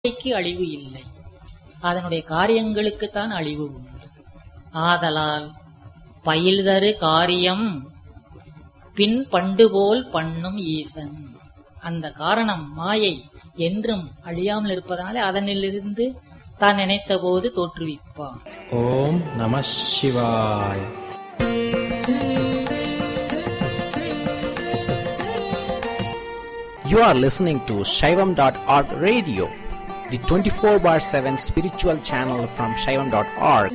மாயைக்கு அழிவு இல்லை, அதனுடைய காரியங்களுக்குத்தான் அழிவு உண்டு. ஆதலால் பயில்தரு காரியம் பின் பண்டுபோல் பண்ணும் ஈசன். அந்த காரணம் மாயை என்றும் அழியாமல் இருப்பதனாலே அதனிலிருந்து தான் நினைத்த போது தோற்றுவிப்பான். ஓம் நம சிவாய். You are listening to Shaivam.org radio, the 24/7 spiritual channel from Shaivam.org.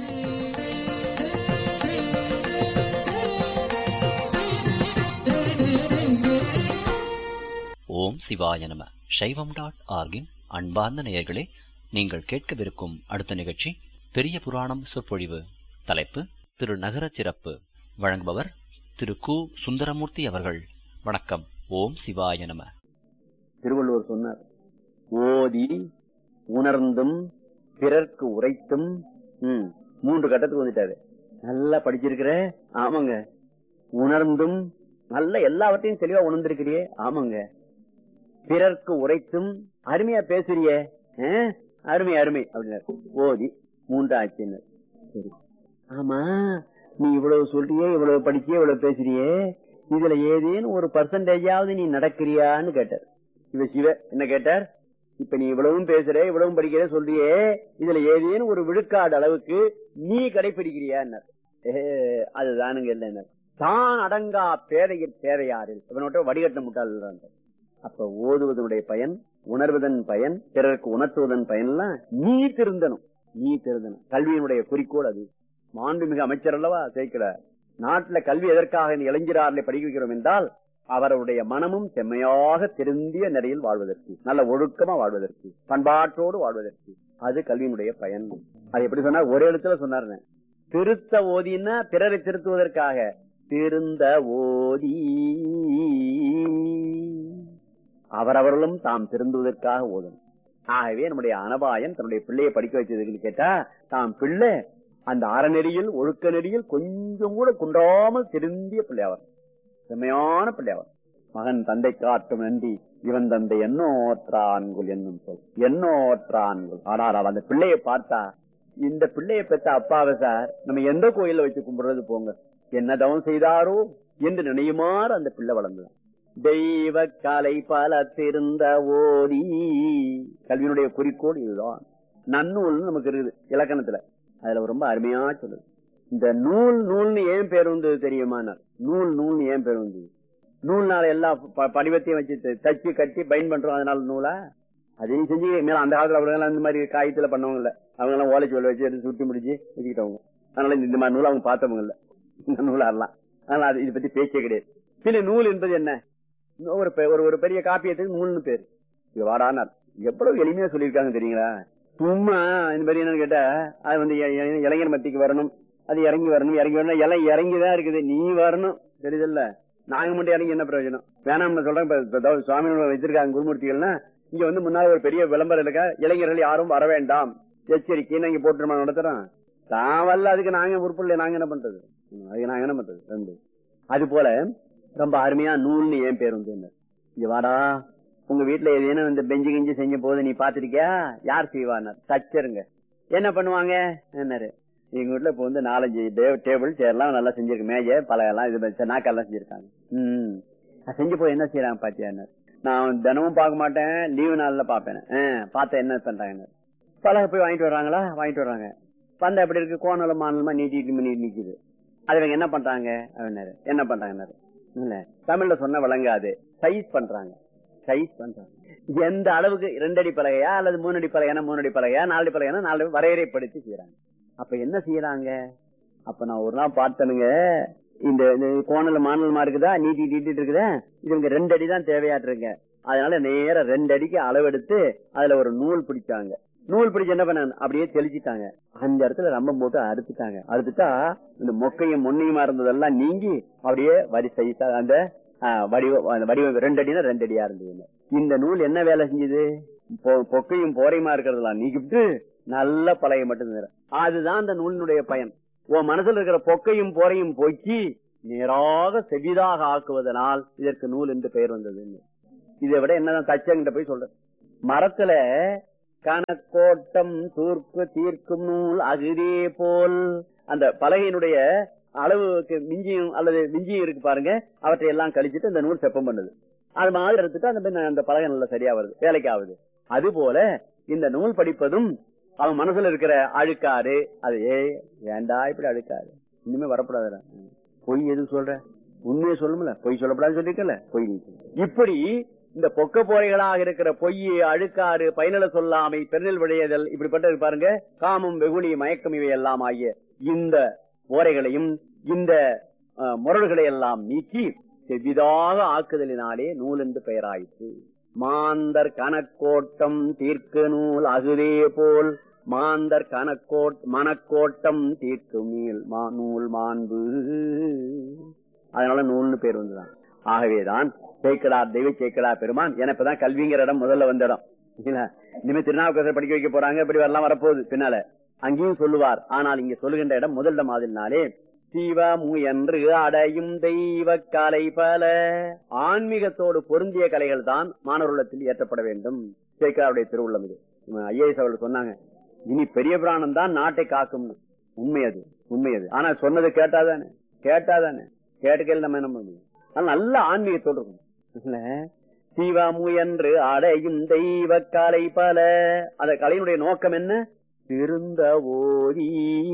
ஓம் சிவாய நம. Shaivam.org-இன் அன்பார்ந்த நேயர்களே, நீங்கள் கேட்கவிருக்கும் அடுத்த நிகழ்ச்சி பெரிய புராணம் சொற்பொழிவு. தலைப்பு திரு நகர சிறப்பு. வழங்குபவர் திரு கு. சுந்தரமூர்த்தி அவர்கள். வணக்கம். ஓம் சிவாய நம. திருவள்ளுவர் சொன்னார், ஓதி உணர்ந்தும் பிறர்க்கு உரைத்தும். 3 கட்டத்துக்கு வந்துட்டாரு. நல்லா படிச்சிருக்கிற, ஆமாங்க. உணர்ந்தும், நல்ல எல்லாவற்றையும் தெளிவா உணர்ந்திருக்கிறியே, ஆமாங்க. பிறர்க்கு உரைத்தும், அருமையா பேசுறியே, அருமை அருமை அப்படின்னாரு. ஓதி 3 ஆச்சுன்னு. சரி, ஆமா, நீ இவ்வளவு சொல்றியே, இவ்வளவு படிச்சியே, இவ்வளவு பேசுறியே, இதுல ஏதேனும் ஒரு பர்சன்டேஜாவது நீ நடக்கிறியான்னு கேட்டார். சிவ என்ன கேட்டார்? இப்ப நீ இவ்வளவும் பேசுற, இவ்வளவும் படிக்கிற சொல்றியே, இதுல ஏதேனும் ஒரு விழுக்காடு அளவுக்கு நீ கடைபிடிக்கிறியா? அதுதானுங்க. என்ன தான் அடங்கா பேதையில் பேதையாரில் இவனோட வடிகட்ட முட்டாள். அப்ப ஓதுவதனுடைய பயன், உணர்வதன் பயன், பிறருக்கு உணர்த்துவதன் பயன்லாம் நீ திருந்தனும். நீ திருந்தனும். கல்வியினுடைய குறிக்கோள் அது. மாண்புமிகு அமைச்சர் அல்லவா சேர்க்கிறார். நாட்டுல கல்வி எதற்காக இளைஞரார்களை படிக்க வைக்கிறோம் என்றால், அவருடைய மனமும் செம்மையாக திருந்திய நிலையில் வாழ்வதற்கு, நல்ல ஒழுக்கமா வாழ்வதற்கு, பண்பாட்டோடு வாழ்வதற்கு. அது கல்வியினுடைய பயன். அது எப்படி சொன்னார்? ஒரே இடத்துல சொன்னார், திருத்த ஓதினா பிறரை திருத்துவதற்காக, திருந்த ஓதி அவரவர்களும் தாம் திருந்துவதற்காக ஓதணும். ஆகவே நம்முடைய அனபாயன் தன்னுடைய பிள்ளையை படிக்க வச்சதுன்னு கேட்டா, தாம் பிள்ளை அந்த அறநெறியில் ஒழுக்க நெறியில் கொஞ்சம் கூட குன்றாமல் திருந்திய பிள்ளையாவர், செம்மையான பிள்ளையாவர். மகன் தந்தை காட்டும் நன்றி, இவன் தந்தை எண்ணோற்றான்குள் என்னும் சொல். எண்ணோற்றான்குள். ஆனால் அந்த பிள்ளையை பார்த்தா, இந்த பிள்ளையை பெற்ற அப்பாவை சார் நம்ம எந்த கோயில வச்சு கும்பிடுறது போங்க, என்ன தவம் செய்தாரோ என்று நினையுமாறு அந்த பிள்ளை வளர்ந்துதான். தெய்வ கலை பல திருந்த ஓடி. கல்வியினுடைய குறிக்கோள் இதுதான். நன்னூல் நமக்கு இருக்குது இலக்கணத்துல, அதுல ரொம்ப அருமையா சொல்லுது. இந்த நூல் நூல்னு ஏன் பேர் வந்து தெரியுமா? நூல் நூல்னு ஏன் பேர் வந்து? நூல்னால எல்லா படிவத்தையும் வச்சு தச்சு கட்டி பைண்ட் பண்றோம், அதனால நூலா? அதையும் செஞ்சு மேல அந்த காலத்துல அவங்க இந்த மாதிரி காயத்துல பண்ணவங்க இல்ல, அவங்க எல்லாம் ஓலைச்சுவல் வச்சு எடுத்து சுட்டி முடிச்சு வச்சுக்கிட்டவங்க. அதனால இந்த மாதிரி நூல் அவங்க பார்த்தவங்க இல்ல, இந்த நூலாடலாம். அதனால அது இதை பத்தி பேச்சே கிடையாது. பின்ன நூல் என்பது என்ன? ஒரு பெரிய காப்பியத்துக்கு நூல்னு பேரு. இது வாடானார் எவ்வளவு எளிமையா சொல்லியிருக்காங்க தெரியுங்களா? சும்மா இந்த மாதிரி என்னன்னு கேட்டா, அது வந்து இளைஞர் மத்திக்கு வரணும், அது இறங்கி வரணும், இறங்கி வரணும், எல்லாம் இறங்கிதான் இருக்குது, நீ வரணும், தெரியுதுல்ல? நாங்க மட்டும் இறங்கி என்ன பிரயோஜனம்? வேணாம் சொல்றேன். இப்ப சுவாமி வச்சிருக்காங்க குருமூர்த்திகள்னா, இங்க வந்து முன்னாடி ஒரு பெரிய விளம்பரம் இருக்கா, இளைஞர்கள் யாரும் வர வேண்டாம் எச்சரிக்கைன்னு இங்க போட்டு நடத்துறோம். தாவல்ல, அதுக்கு நாங்க உறுப்பில்லை, நாங்க என்ன பண்றது? அதுக்கு நாங்க என்ன பண்றது? ரெண்டு. அது போல ரொம்ப அருமையா நூல்னு ஏன் பேர் வந்து, இங்க வாடா, உங்க வீட்டுல ஏதேனும் இந்த பெஞ்சு கிஞ்சி செஞ்ச போது நீ பாத்திருக்கியா? யார் செய்வானார்? தச்சருங்க. என்ன பண்ணுவாங்க? என்னாரு, எங்க வீட்டுல இப்ப வந்து 4-5 டேபிள் சேர்லாம் நல்லா செஞ்சிருக்கு, மேஜை பலகெல்லாம் இது நாக்கெல்லாம் செஞ்சிருக்காங்க. செஞ்சு போய் என்ன செய்யறாங்க பாத்தியா? நான் தினமும் பார்க்க மாட்டேன், லீவு நாள்ல பாப்பேன். பார்த்தா என்ன பண்றாங்க? பலகை போய் வாங்கிட்டு வர்றாங்களா? வாங்கிட்டு வர்றாங்க. பந்த எப்படி இருக்கு, கோணலம் மானலமா நீட்டிட்டு நிக்குது. அதுல என்ன பண்றாங்க? என்ன பண்றாங்க? தமிழ்ல சொன்ன விளங்காது, சைஸ் பண்றாங்க. சைஸ் பண்றாங்க. எந்த அளவுக்கு 2 அடி பலகையா அல்லது 3 அடி பலகையா, 3 அடி பலகையா, 4 அடி பலகையா, 4 வரையறைப்படுத்தி செய்யறாங்க. அப்ப என்ன செய்யறாங்க? அப்ப நான் ஒரு நாள் பார்த்தனுங்க, இந்த கோணல மானலமா இருக்குதா, நீட்டிட்டு இருக்குதா, இது 2 அடி தான் தேவையாட்டுருங்க. அதனால நேர 2 அடிக்கு அளவெடுத்து அதுல ஒரு நூல் பிடிச்சாங்க. நூல் பிடிச்சு என்ன பண்ண, அப்படியே தெளிச்சிட்டாங்க. அந்த இடத்துல ரம்பம் போட்டு அறுத்துட்டாங்க. அறுத்துட்டா இந்த மொக்கையும் முன்னையுமா இருந்ததெல்லாம் நீங்கி அப்படியே வரிசை அந்த வடிவம் 2 அடினா 2 அடியா இருந்தது. இந்த நூல் என்ன வேலை செஞ்சது? பொக்கையும் போரையுமா இருக்கிறதெல்லாம் நீக்கிட்டு நல்ல பலகை மட்டும். அதுதான் அந்த நூலினுடைய பயன். உன் மனசுல இருக்கிற பொக்கையும் போரையும் போக்கி நேராக செவிதாக ஆக்குவதனால் இதற்கு நூல் என்று பெயர் வந்தது. இதை விட என்னதான் தச்சங்கிட்ட போய் சொல்ற, மரத்துல கணக்கோட்டம் தூர்க்கு தீர்க்கும் நூல் அகுதே போல். அந்த பலகையினுடைய அளவுக்கு மிஞ்சியும் அல்லது மிஞ்சியும் இருக்கு பாருங்க, அவற்றை எல்லாம் கழிச்சுட்டு இந்த நூல் செப்பம் பண்ணுது. அது மாதிரி எடுத்துட்டு அந்த பலகை நல்லா சரியா வருது, வேலைக்கு ஆகுது. அது போல இந்த நூல் படிப்பதும் அவன் மனசுல இருக்கிற அழுக்காறு, அது ஏண்டா இப்படி அழுக்காரு, இனிமே வரப்படாத, பொய் எது சொல்ற, உண்மையை சொல்லும்ல, பொய் சொல்லப்படாதுன்னு சொல்லிருக்கல, பொய். இப்படி இந்த பொக்க போரைகளாக இருக்கிற பொய், அழுக்காறு, பயனில சொல்லாமை, பெருநெல் விளையதல், இப்படிப்பட்டது பாருங்க, காமம், வெகுளி, மயக்கம், இவை எல்லாம் ஆகிய இந்த போரைகளையும் இந்த முரல்களை எல்லாம் நீக்கி செவ்விதாக ஆக்குதலினாலே நூல் என்று பெயராயிற்று. மாந்தர் கணக்கோட்டம் தீர்க்கு நூல் அகுதே போல். மாந்தர் மனக்கோட்டம் தீர்க்கு நூல் மாண்பு. அதனால நூல்னு பேர் வந்துதான். ஆகவேதான் சேக்கடார், தெய்வ சேக்கடார் பெருமான் எனப்பதான் கல்விங்கிற இடம் முதல்ல வந்த இடம். இனிமே திருநாவுக்கரசர் படிக்க வைக்க போறாங்க, இப்படி வரலாம் வரப்போகுது பின்னால, அங்கேயும் சொல்லுவார். ஆனால் இங்க சொல்லுகின்ற இடம் முதலிடம் ஆதினாலே சிவமு என்று அடையும் தெய்வ கலை பல. ஆன்மீகத்தோடு பொருந்திய கலைகள் தான் மாணவர்களிடத்தில் ஏற்றப்பட வேண்டும். சேக்கடாருடைய திருவுள்ளம் இது. ஐஏஎஸ் அவர்கள் சொன்னாங்க, இனி பெரிய புராணம் தான் நாட்டை காக்கும். உண்மையது, உண்மையது. ஆனா சொன்னது கேட்டாதானே கேட்டுக்கையில் நம்ம என்ன முடியும். நல்ல ஆன்மீகத்தோடு இருக்கும். சிவமு என்று அடையும் தெய்வ கலை பல. அந்த கலையினுடைய நோக்கம் என்ன? திருந்த ஓதி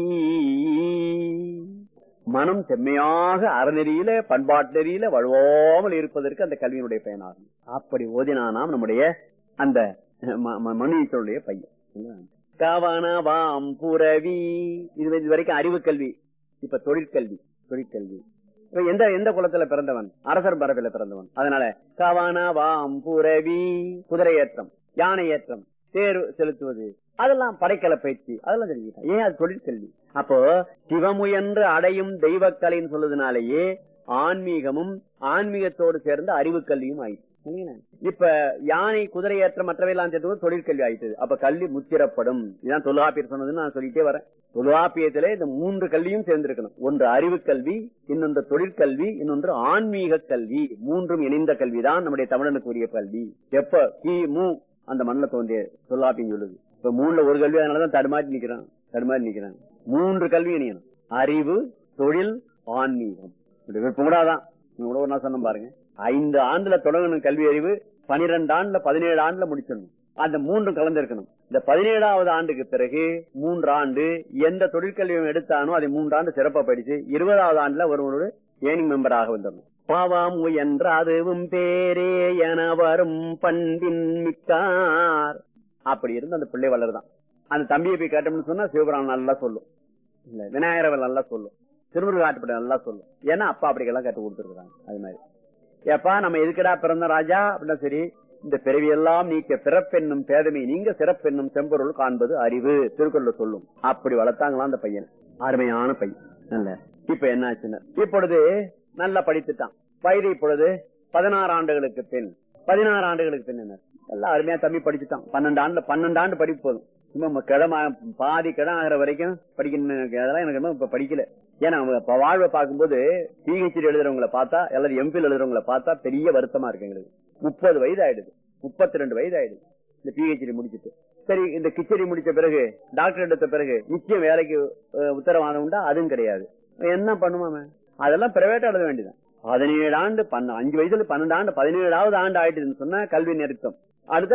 மனம் செம்மையாக அறநெறியில பண்பாட்டு நெறியில வழுவாமல் இருப்பதற்கு அந்த கல்வியினுடைய பயனாகும். அப்படி ஓதினானாம் நம்முடைய அந்த மனுஷனுடைய பையன். கவனவாம் புரவி, இது வரைக்கும் அறிவு கல்வி. இப்ப தொழிற்கல்வி. எந்த குலத்துல பிறந்தவன்? அரசர் பரப்பில பிறந்தவன். அதனால கவனவாம் புரவி, குதிரை ஏற்றம், யானை ஏற்றம், தேர் செலுத்துவது, அதெல்லாம் படைக்கல பயிற்சி, அதெல்லாம் தெரிஞ்சுக்கிட்டான். ஏன்? அது தொழிற்கல்வி. அப்போ சிவமுயன்று அடையும் தெய்வக்கலைன்னு சொல்றதுனாலேயே ஆன்மீகமும் ஆன்மீகத்தோடு சேர்ந்த அறிவு கல்வியும் ஆயிடுச்சு. இப்ப யானை, குதிரை ஏற்றம், மற்றவையெல்லாம் சேர்த்து தொழிற்கல்வி ஆயிட்டு. அப்ப கல்வி முத்திரப்படும். இதுதான் தொல்காப்பியர் சொன்னதுன்னு நான் சொல்லிட்டே வரேன். தொல்காப்பியத்திலே இந்த 3 கல்வியும் சேர்ந்திருக்கணும். ஒன்று அறிவு கல்வி, இன்னொன்று தொழிற்கல்வி, இன்னொன்று ஆன்மீக கல்வி. 3ம் இணைந்த கல்விதான் நம்முடைய தமிழனுக்கு உரிய கல்வி. எப்ப கிமு அந்த மண்ணில தோன்றிய தொல்காப்பியம் சொல்லுது. இப்ப 3ல ஒரு கல்வி, அதனாலதான் தடுமாறி நிக்கிறான். 3 கல்வி இணையணும். அறிவு, தொழில், ஆன்மீகம். கூடாதான் நான் சொன்ன பாருங்க. 5 ஆண்டுல தொடங்கணும் கல்வி அறிவு, 12 ஆண்டுல 17 ஆண்டுல முடிச்சிடணும். அந்த 3 கலந்திருக்கணும். இந்த 17வது ஆண்டுக்கு பிறகு 3 ஆண்டு எந்த தொழிற்கல்வியும் எடுத்தானோ அதை 3 ஆண்டு சிறப்பா படிச்சு 20வது ஆண்டுல ஒருவரோட ஏர்னிங் மெம்பராக வந்துடணும். பாவாம் என்ற அதுவும் பேரே என வரும் பண்பின் மிக்கார். அப்படி இருந்து அந்த பிள்ளை வளருதான். அந்த தம்பியை போய் கேட்டோம்னு சொன்னா சிவபுராணம் நல்லா சொல்லும், இல்ல விநாயகரவல் நல்லா சொல்லும், திருமுருக ஆட்டுப்படை நல்லா சொல்லும். ஏன்னா அப்பா அப்படிக்கெல்லாம் கட்டு கொடுத்துருக்காங்க. அது மாதிரி எப்பா நம்ம எதுக்கடா பிறந்த ராஜா அப்படின்னா சரி, இந்த பிறவியெல்லாம் நீக்க பிறப்பென்னும் பேதமை நீங்க சிறப்பென்னும் செம்பொருள் காண்பது அறிவு, திருக்குறள் சொல்லும். அப்படி வளர்த்தாங்களாம் அந்த பையன். அருமையான பையன். நல்ல இப்ப என்ன ஆச்சுன்னா, இப்பொழுது நல்லா படித்துட்டான். வயது இப்பொழுது 16 ஆண்டுகளுக்கு பின். 16 ஆண்டுகளுக்கு பின் என்ன எல்லாம் அருமையா தம்பி படிச்சுட்டான். 12 ஆண்டு படிப்பு போதும். சும்மா கிழமை பாதி கிழமை ஆகிற வரைக்கும் படிக்கணும். அதெல்லாம் எனக்கு இப்ப படிக்கல. ஏன்னா வாழ்வை பார்க்கும்போது பிஹெச்டி எழுதுறவங்களை பார்த்தா, எல்லாரும் எம்பில் எழுதுறவங்களை பார்த்தா பெரிய வருத்தமா இருக்கு எங்களுக்கு. 30 வயது ஆயிடுது, 32 வயது ஆயிடுது இந்த பிஹெச்டி முடிச்சுட்டு. சரி, இந்த கிச்சடி முடிச்ச பிறகு டாக்டர் எடுத்த பிறகு நிச்சயம் வேலைக்கு உத்தரவாதம் உண்டா? அதுவும் கிடையாது. என்ன பண்ணுவாம? அதெல்லாம் பிரைவேட்டா எழுத வேண்டியதான். 17 ஆண்டு 5 வயசுல 12 ஆண்டு 17வது ஆண்டு ஆயிடுதுன்னு சொன்னா கல்வி நிறுத்தம். அடுத்த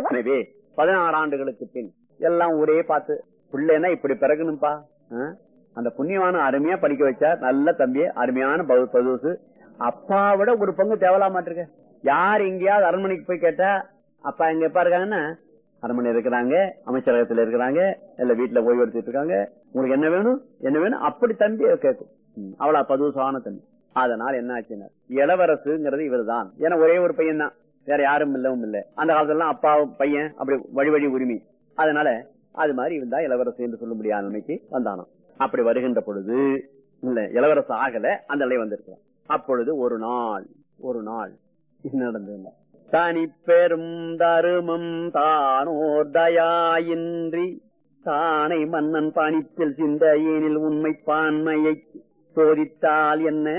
16 ஆண்டுகளுக்கு பின் எல்லாம் ஒரே பார்த்து பிள்ளைன்னா இப்படி பிறகுனுப்பா. அந்த புண்ணியமான அருமையா படிக்க வச்சா நல்ல தம்பிய, அருமையான பதுசு. அப்பாவோட ஒரு பங்கு தேவலாமாட்டிருக்க. யார் எங்கேயாவது அரண்மனைக்கு போய் கேட்டா அப்பா எங்க எப்பா இருக்காங்கன்னா, அரண்மனை இருக்கிறாங்க, அமைச்சரகத்துல இருக்கிறாங்க, இல்ல வீட்டுல ஓய்வு எடுத்துட்டு இருக்காங்க, உங்களுக்கு என்ன வேணும் அப்படி தம்பி கேட்கும். அவளா பதுசான தம்பி. அதனால என்ன ஆச்சுன்னா, இளவரசுங்கிறது இவர் தான். ஏன்னா ஒரே ஒரு பையன் தான், வேற யாரும் இல்லவும் இல்லை. அந்த காலத்துல அப்பா பையன் அப்படி வழி உரிமை. அதனால அது மாதிரி இருந்தா இளவரசு என்று சொல்ல முடியாத நிலைமைக்கு வந்தானாம். அப்படி வருகின்ற பொழுது இல்ல இளவரசு ஆகல, அந்த நிலை வந்திருக்கிறான். அப்பொழுது ஒரு நாள் நடந்தது. தனி பெரும் தருமம் தானோர் தயாயின்றி தானை மன்னன் பணிப்பில் சிந்தையேனில் உண்மை பான்மையை சோதித்தால் என்ன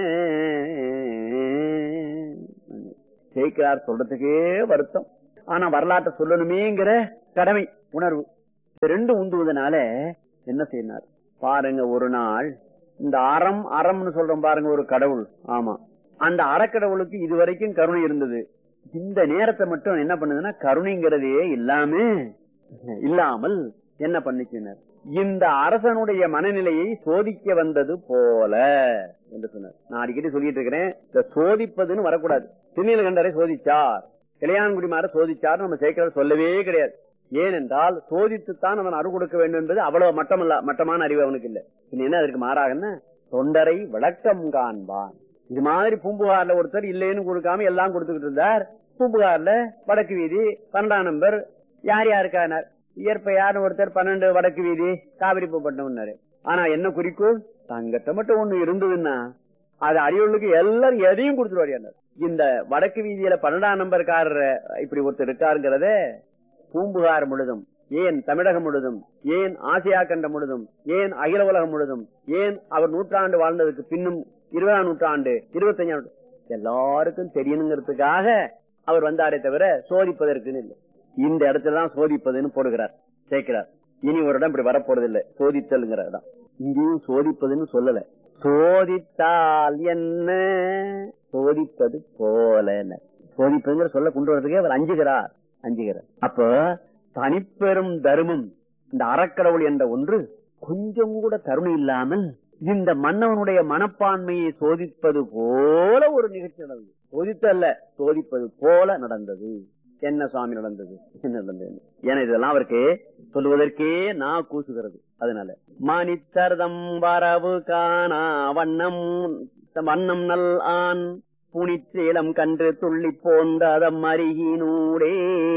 ஜெயிக்கிறார் சொல்றதுக்கே வருத்தம். ஆனா வரலாற்றை சொல்லணுமேங்கிற கடமை உணர்வு. ரெண்டு உந்துவதனால என்ன செய்யினார் பாருங்க. ஒரு நாள் இந்த அறம்னு சொல்றோம் பாருங்க, ஒரு கடவுள். ஆமா, அந்த அறக்கடவுளுக்கு இதுவரைக்கும் கருணை இருந்தது. இந்த நேரத்தை மட்டும் என்ன பண்ணுதுன்னா கருணைங்கிறதே இல்லாமல் என்ன பண்ணிச்சினர், இந்த அரசனுடைய மனநிலையை சோதிக்க வந்தது போல என்று சொன்னார். நான் அடிக்கடி சொல்லிட்டு இருக்கிறேன், இந்த சோதிப்பதுன்னு வரக்கூடாது. திருநீலகண்டரை சோதிச்சார், இளையான்குடிமார சோதிச்சார் நம்ம சேர்க்கிறது சொல்லவே கிடையாது. ஏனென்றால் சோதித்துத்தான் அவன் அருள் கொடுக்க வேண்டும் என்பது அவ்வளவு மட்டமான அறிவு அவனுக்கு இல்லை. என்ன அதற்கு மாறாக தொண்டரை விளக்கம் காண்பான். இது மாதிரி பூம்புகார்ல ஒருத்தர் இல்லைன்னு கொடுக்காம எல்லாம் கொடுத்துக்கிட்டு இருந்தார். பூம்புகார்ல வடக்கு வீதி 12ஆம் நம்பர் யார் யாருக்கானார், இயற்பையார் ஒருத்தர் 12 வடக்கு வீதி காவிரி பூப்பட்டினம். ஆனா என்ன குறிக்கோள், தங்கத்தை மட்டும் ஒண்ணு இருந்ததுன்னா அது அறிவுகளுக்கு எல்லாரும் எதையும் கொடுத்துருவாரு. இந்த வடக்கு வீதியில 12ஆம் நம்பர்காரர் இப்படி ஒருத்தர் இருக்காருங்கிறத பூம்புகார் முழுதும், ஏன் தமிழகம் முழுதும், ஏன் ஆசியா கண்டம் முழுதும், ஏன் அகில உலகம் முழுதும், ஏன் அவர் நூற்றாண்டு வாழ்ந்ததுக்கு பின்னும் 20ஆம் நூற்றாண்டு 25ஆம் எல்லாருக்கும் தெரியணுங்கிறதுக்காக அவர் வந்தாரே தவிர சோதிப்பதற்குன்னு இல்லை. இந்த இடத்துலதான் சோதிப்பதுன்னு போடுகிறார், சேர்க்கிறார். இனி ஒரு இடம் இப்படி வரப்போறது இல்லை, சோதித்தல்ங்கிற இடம். இங்கேயும் சோதிப்பதுன்னு சொல்லல, சோதித்தால் என்ன சோதிப்பது போல. சோதிப்பதுங்கிற சொல்ல கொண்டு வரதுக்கே அவர் அஞ்சுகிறார். அப்ப தனிப்பெரும் தர்மம் இந்த அறக்கடவுள் என்ற ஒன்று கொஞ்சம் கூட கருணை இல்லாமல் இந்த மன்னவனுடைய மனப்பான்மையை சோதிப்பது போல ஒரு நிகழ்ச்சி நடந்தது. சோதித்தல்ல, சோதிப்பது போல நடந்தது. என்ன சுவாமி நடந்தது, என்ன நடந்தது? ஏன்னா இதெல்லாம் அவருக்கு சொல்லுவதற்கே நான் கூசுகிறது. அதனால மனிதர்தம் வரவு காணா வண்ணம் நல் ஆண் புனிச்சேலம் கன்று துள்ளி போந்த மருகினூடே.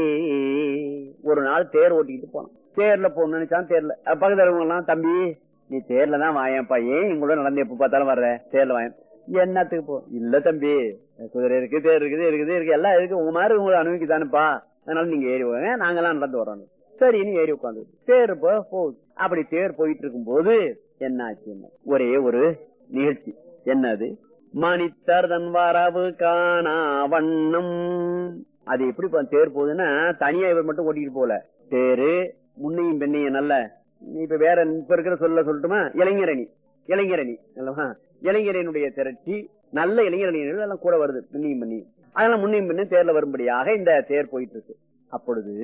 ஒரு நாள் தேர் ஓட்டிக்கிட்டு போனோம். தேர்ல போகணும்னு நினைச்சான். தேர்ல பக்கத்துல எல்லாம், தம்பி நீ தேர்ல தான் வாயப்பா, ஏன் எங்களோட நடந்து எப்ப பார்த்தாலும் வர்ற, தேர்ல வாயன். என்னத்துக்கு போ? இல்ல தம்பி, குதிரை இருக்கு, தேர் இருக்குது எல்லாம் இருக்கு, உங்க மாதிரி உங்களை அனுபவிக்குதானுப்பா, அதனால நீங்க ஏறி போங்க, நாங்கெல்லாம் நடந்து வரோம். சரி, நீ ஏறி உட்காந்து தேர் போகுது. அப்படி தேர் போயிட்டு இருக்கும் போது என்ன ஆச்சு, ஒரே ஒரு நிகழ்ச்சி. என்னது, மனிதர்தன் வரவு காணா வண்ணம். அது எப்படி தேர் போகுதுன்னா தனியா இவர் மட்டும் ஓட்டிட்டு போல, தேரு முன்னையும் பெண்ணையும் நல்ல, இப்ப வேற இப்ப இருக்கிற சொல்லட்டுமா, இளைஞரணி அல்லவா, இளைஞரனுடைய திரட்சி, நல்ல இளைஞரணிகள் எல்லாம் கூட வருது, பெண்ணையும் பெண்ணையும். அதெல்லாம் முன்னையும் பெண்ணையும் தேர்ல வரும்படியாக இந்த தேர் போயிட்டு இருக்கு. அப்பொழுது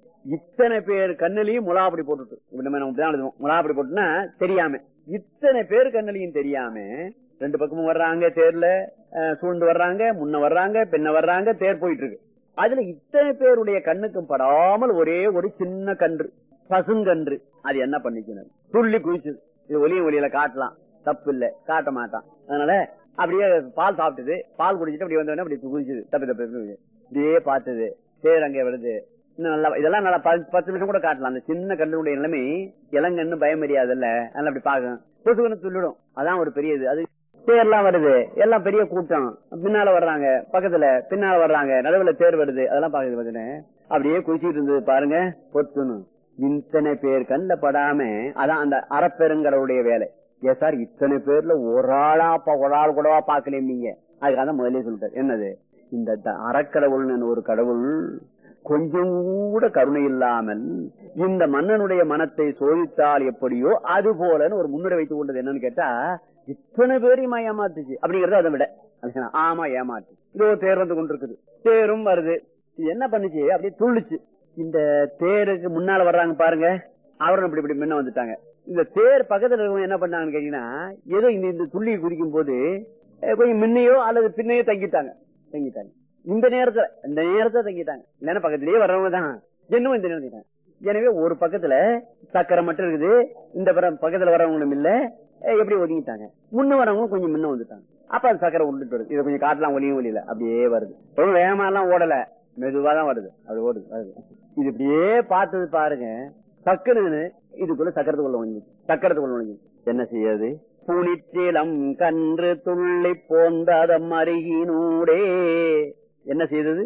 இத்தனை பேர் கண்ணிலையும் முலாப்படி போட்டுட்டு, முலாப்படி போட்டுன்னா தெரியாம, இத்தனை பேர் கண்ணிலையும் தெரியாம ரெண்டு பக்கமும் வர்றாங்க, தேர்ல சூழ்ந்து வர்றாங்க, முன்ன வர்றாங்க, பின்ன வர்றாங்க, தேர் போயிட்டு இருக்கு. அதுல இத்தனை பேருடைய கண்ணுக்கும் படாமல் ஒரே ஒரு சின்ன கன்று, பசுங்கன்று, அது என்ன பண்ணிக்கணும், துள்ளி குதிச்சுது. இது ஒலியில காட்டலாம், தப்பு இல்ல, காட்ட மாட்டான். அதனால அப்படியே பால் சாப்பிட்டது, பால் குடிச்சிட்டு அப்படி வந்தோடனே அப்படி குதிச்சுது, தப்பு இப்படியே பார்த்தது. தேர் அங்கே வருது, இன்னும் நல்லா, இதெல்லாம் நல்லா 10 நிமிஷம் கூட காட்டலாம். அந்த சின்ன கண்ணுடைய நிலைமை இளங்கன்னு பயம் அறியாதுல்ல, அதனால அப்படி பாக்கும், கொசுகன்னு துள்ளிடும். அதான் ஒரு பெரிய இது. அது தேர்லாம் வருது, எல்லாம் பெரிய கூட்டம், பின்னால வர்றாங்க, பக்கத்துல பின்னால வர்றாங்க, நடுவுல தேர் வருது, அதெல்லாம் பாக்குது. அப்படியே குதிச்சுட்டு இருந்தது பாருங்க, பொத்துன்னு இத்தனை பேர் கண்ட படாம. அதான் அந்த அறப்பெருங்கடவுடைய வேலை. ஏன் சார் இத்தனை பேர்ல ஒரு ஆள் கூடவா பாக்கல நீங்க? அதுக்காக முதலே சொல்லிட்டார். என்னது, இந்த அறக்கடவுள் ஒரு கடவுள் கொஞ்சம் கூட கருணை இல்லாமல் இந்த மன்னனுடைய மனத்தை சோதித்தால் எப்படியோ அது போலன்னு ஒரு முன்னுரை வைத்துக் கொண்டது. என்னன்னு கேட்டா, இத்தனை பேரையும் ஏமாத்துச்சு அப்படிங்கறது. அதை விட ஆமா ஏமாத்து. இதோ தேர் வந்து கொண்டிருக்குது, தேரும் வருது, என்ன பண்ணுச்சு, அப்படியே துள்ளிச்சு. இந்த தேருக்கு முன்னால வர்றாங்க பாருங்க, அவரும் இப்படி முன்ன வந்துட்டாங்க. இந்த தேர் பக்கத்துல இருக்கவங்க என்ன பண்ணாங்கன்னு கேட்டீங்கன்னா, ஏதோ இந்த துள்ளி குதிக்கும் போது கொஞ்சம் முன்னையோ அல்லது பின்னையோ தங்கிட்டாங்க. இந்த நேரத்துல தங்கிட்டாங்க. இல்லன்னா பக்கத்திலேயே வர்றவங்க தான் இன்னும் இந்த நேரம். எனவே ஒரு பக்கத்துல சக்கரை மட்டும் இருக்குது, இந்த பக்கத்துல வர்றவங்களும் இல்ல, எப்படி ஒதுங்கிட்டாங்க. முன்ன வரவங்களும் கொஞ்சம் முன்ன வந்துட்டாங்க. அப்ப அது சக்கரை உண்டுட்டு வருது. இதை கொஞ்சம் காட்டலாம், ஒலியும் ஒலியில அப்படியே வருது. ரொம்ப வேகமா எல்லாம் ஓடல, மெதுவாதான் வருது. அப்படி ஓடுது. இது இப்படியே பார்த்தது பாருங்க, சக்கரன்னு இதுக்குள்ள சக்கரத்துக்குள்ள ஒழுங்கி என்ன செய்யாது, புனிச்சேலம் கன்று துள்ளி போந்த மருகினூடே. என்ன செய்தது,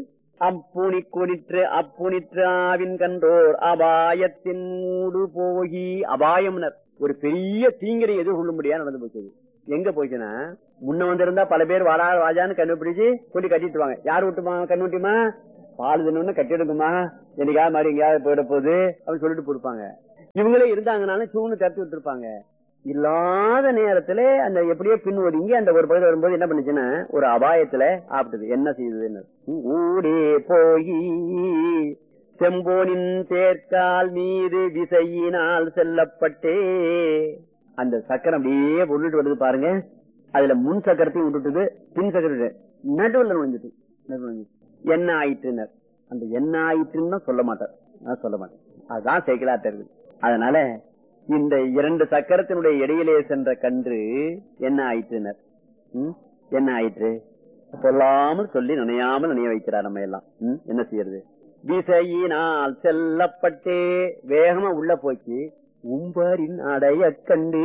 அப்புனிற்று ஆவின் கன்றோர் அபாயத்தின் மூடு போகி. அபாயம்னர் ஒரு பெரிய தீங்கரை எதிர்கொள்ளும்படியா நடந்து போச்சு. எங்க போச்சுன்னா, முன்ன வந்திருந்தா பல பேர் வாடா வாஜான்னு கண்டுபிடிச்சு கொண்டு கட்டிட்டுவாங்க. யாரு விட்டுமா கண்ணுட்டிமா, பால் தின்னு கட்டி எடுக்குமா, என்னைக்காவது மாதிரி எங்கேயாவது போயிட போகுது அப்படின்னு சொல்லிட்டு கொடுப்பாங்க. இவங்களே இருந்தாங்கனாலும் சூன்னு தடுத்து விட்டுருப்பாங்க. இல்லாத நேரத்துல அந்த எப்படியோ பின் ஒதுங்கி அந்த ஒரு பகுதி வரும்போது என்ன பண்ணுச்சுன்னா ஒரு அபாயத்துல ஆப்பிட்டது. என்ன செய்யுது? ஊடே போய் செம்போனின் தேர்கால் மீது விசையினால் செல்லப்பட்டே. அந்த சக்கரம் அப்படியே பொருளிட்டு வருது பாருங்க. அதுல முன் சக்கரத்தையும் விட்டுட்டு பின் சக்கரம் நடுவில் நுழைஞ்சிட்டு என்ன ஆயிட்டுனர். அந்த என்ன ஆயிட்டுன்னு சொல்ல மாட்டார், சொல்ல மாட்டேன். அதுதான் சேக்கிழார் இருக்கு. அதனால இந்த இரண்டு சக்கரத்தினுடைய இடையிலே சென்ற கன்று என்ன ஆயிற்றுனர். என்ன ஆயிற்று சொல்லாமல் சொல்லி நினையாமல் நினைய வைக்கிறார். நம்ம எல்லாம் என்ன செய்யறது? விசையினால் செல்லப்பட்டே வேகமா உள்ள போச்சு. உம்பரின் அடைய கண்டு,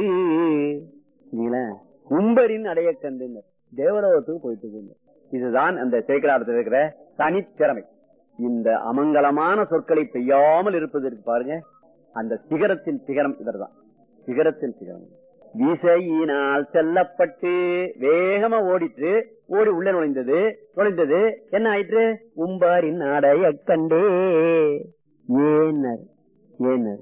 உம்பரின் அடைய கண்டு தேவலோகத்துக்கு போயிட்டு. இதுதான் அந்த சேக்கிழாரத்தில் இருக்கிற தனித்திறமை. இந்த அமங்கலமான சொற்களை பெய்யாமல் இருப்பதற்கு பாருங்க, அந்த சிகரத்தின் சிகரம் இவர்தான். சிகரத்தின் சிகரம் விசையினால் செல்லப்பட்டு வேகமா ஓடிட்டு ஓடி உள்ள நுழைந்தது என்ன ஆயிற்று? உம்பரின் அடைய கண்டே. ஏனர் ஏனர்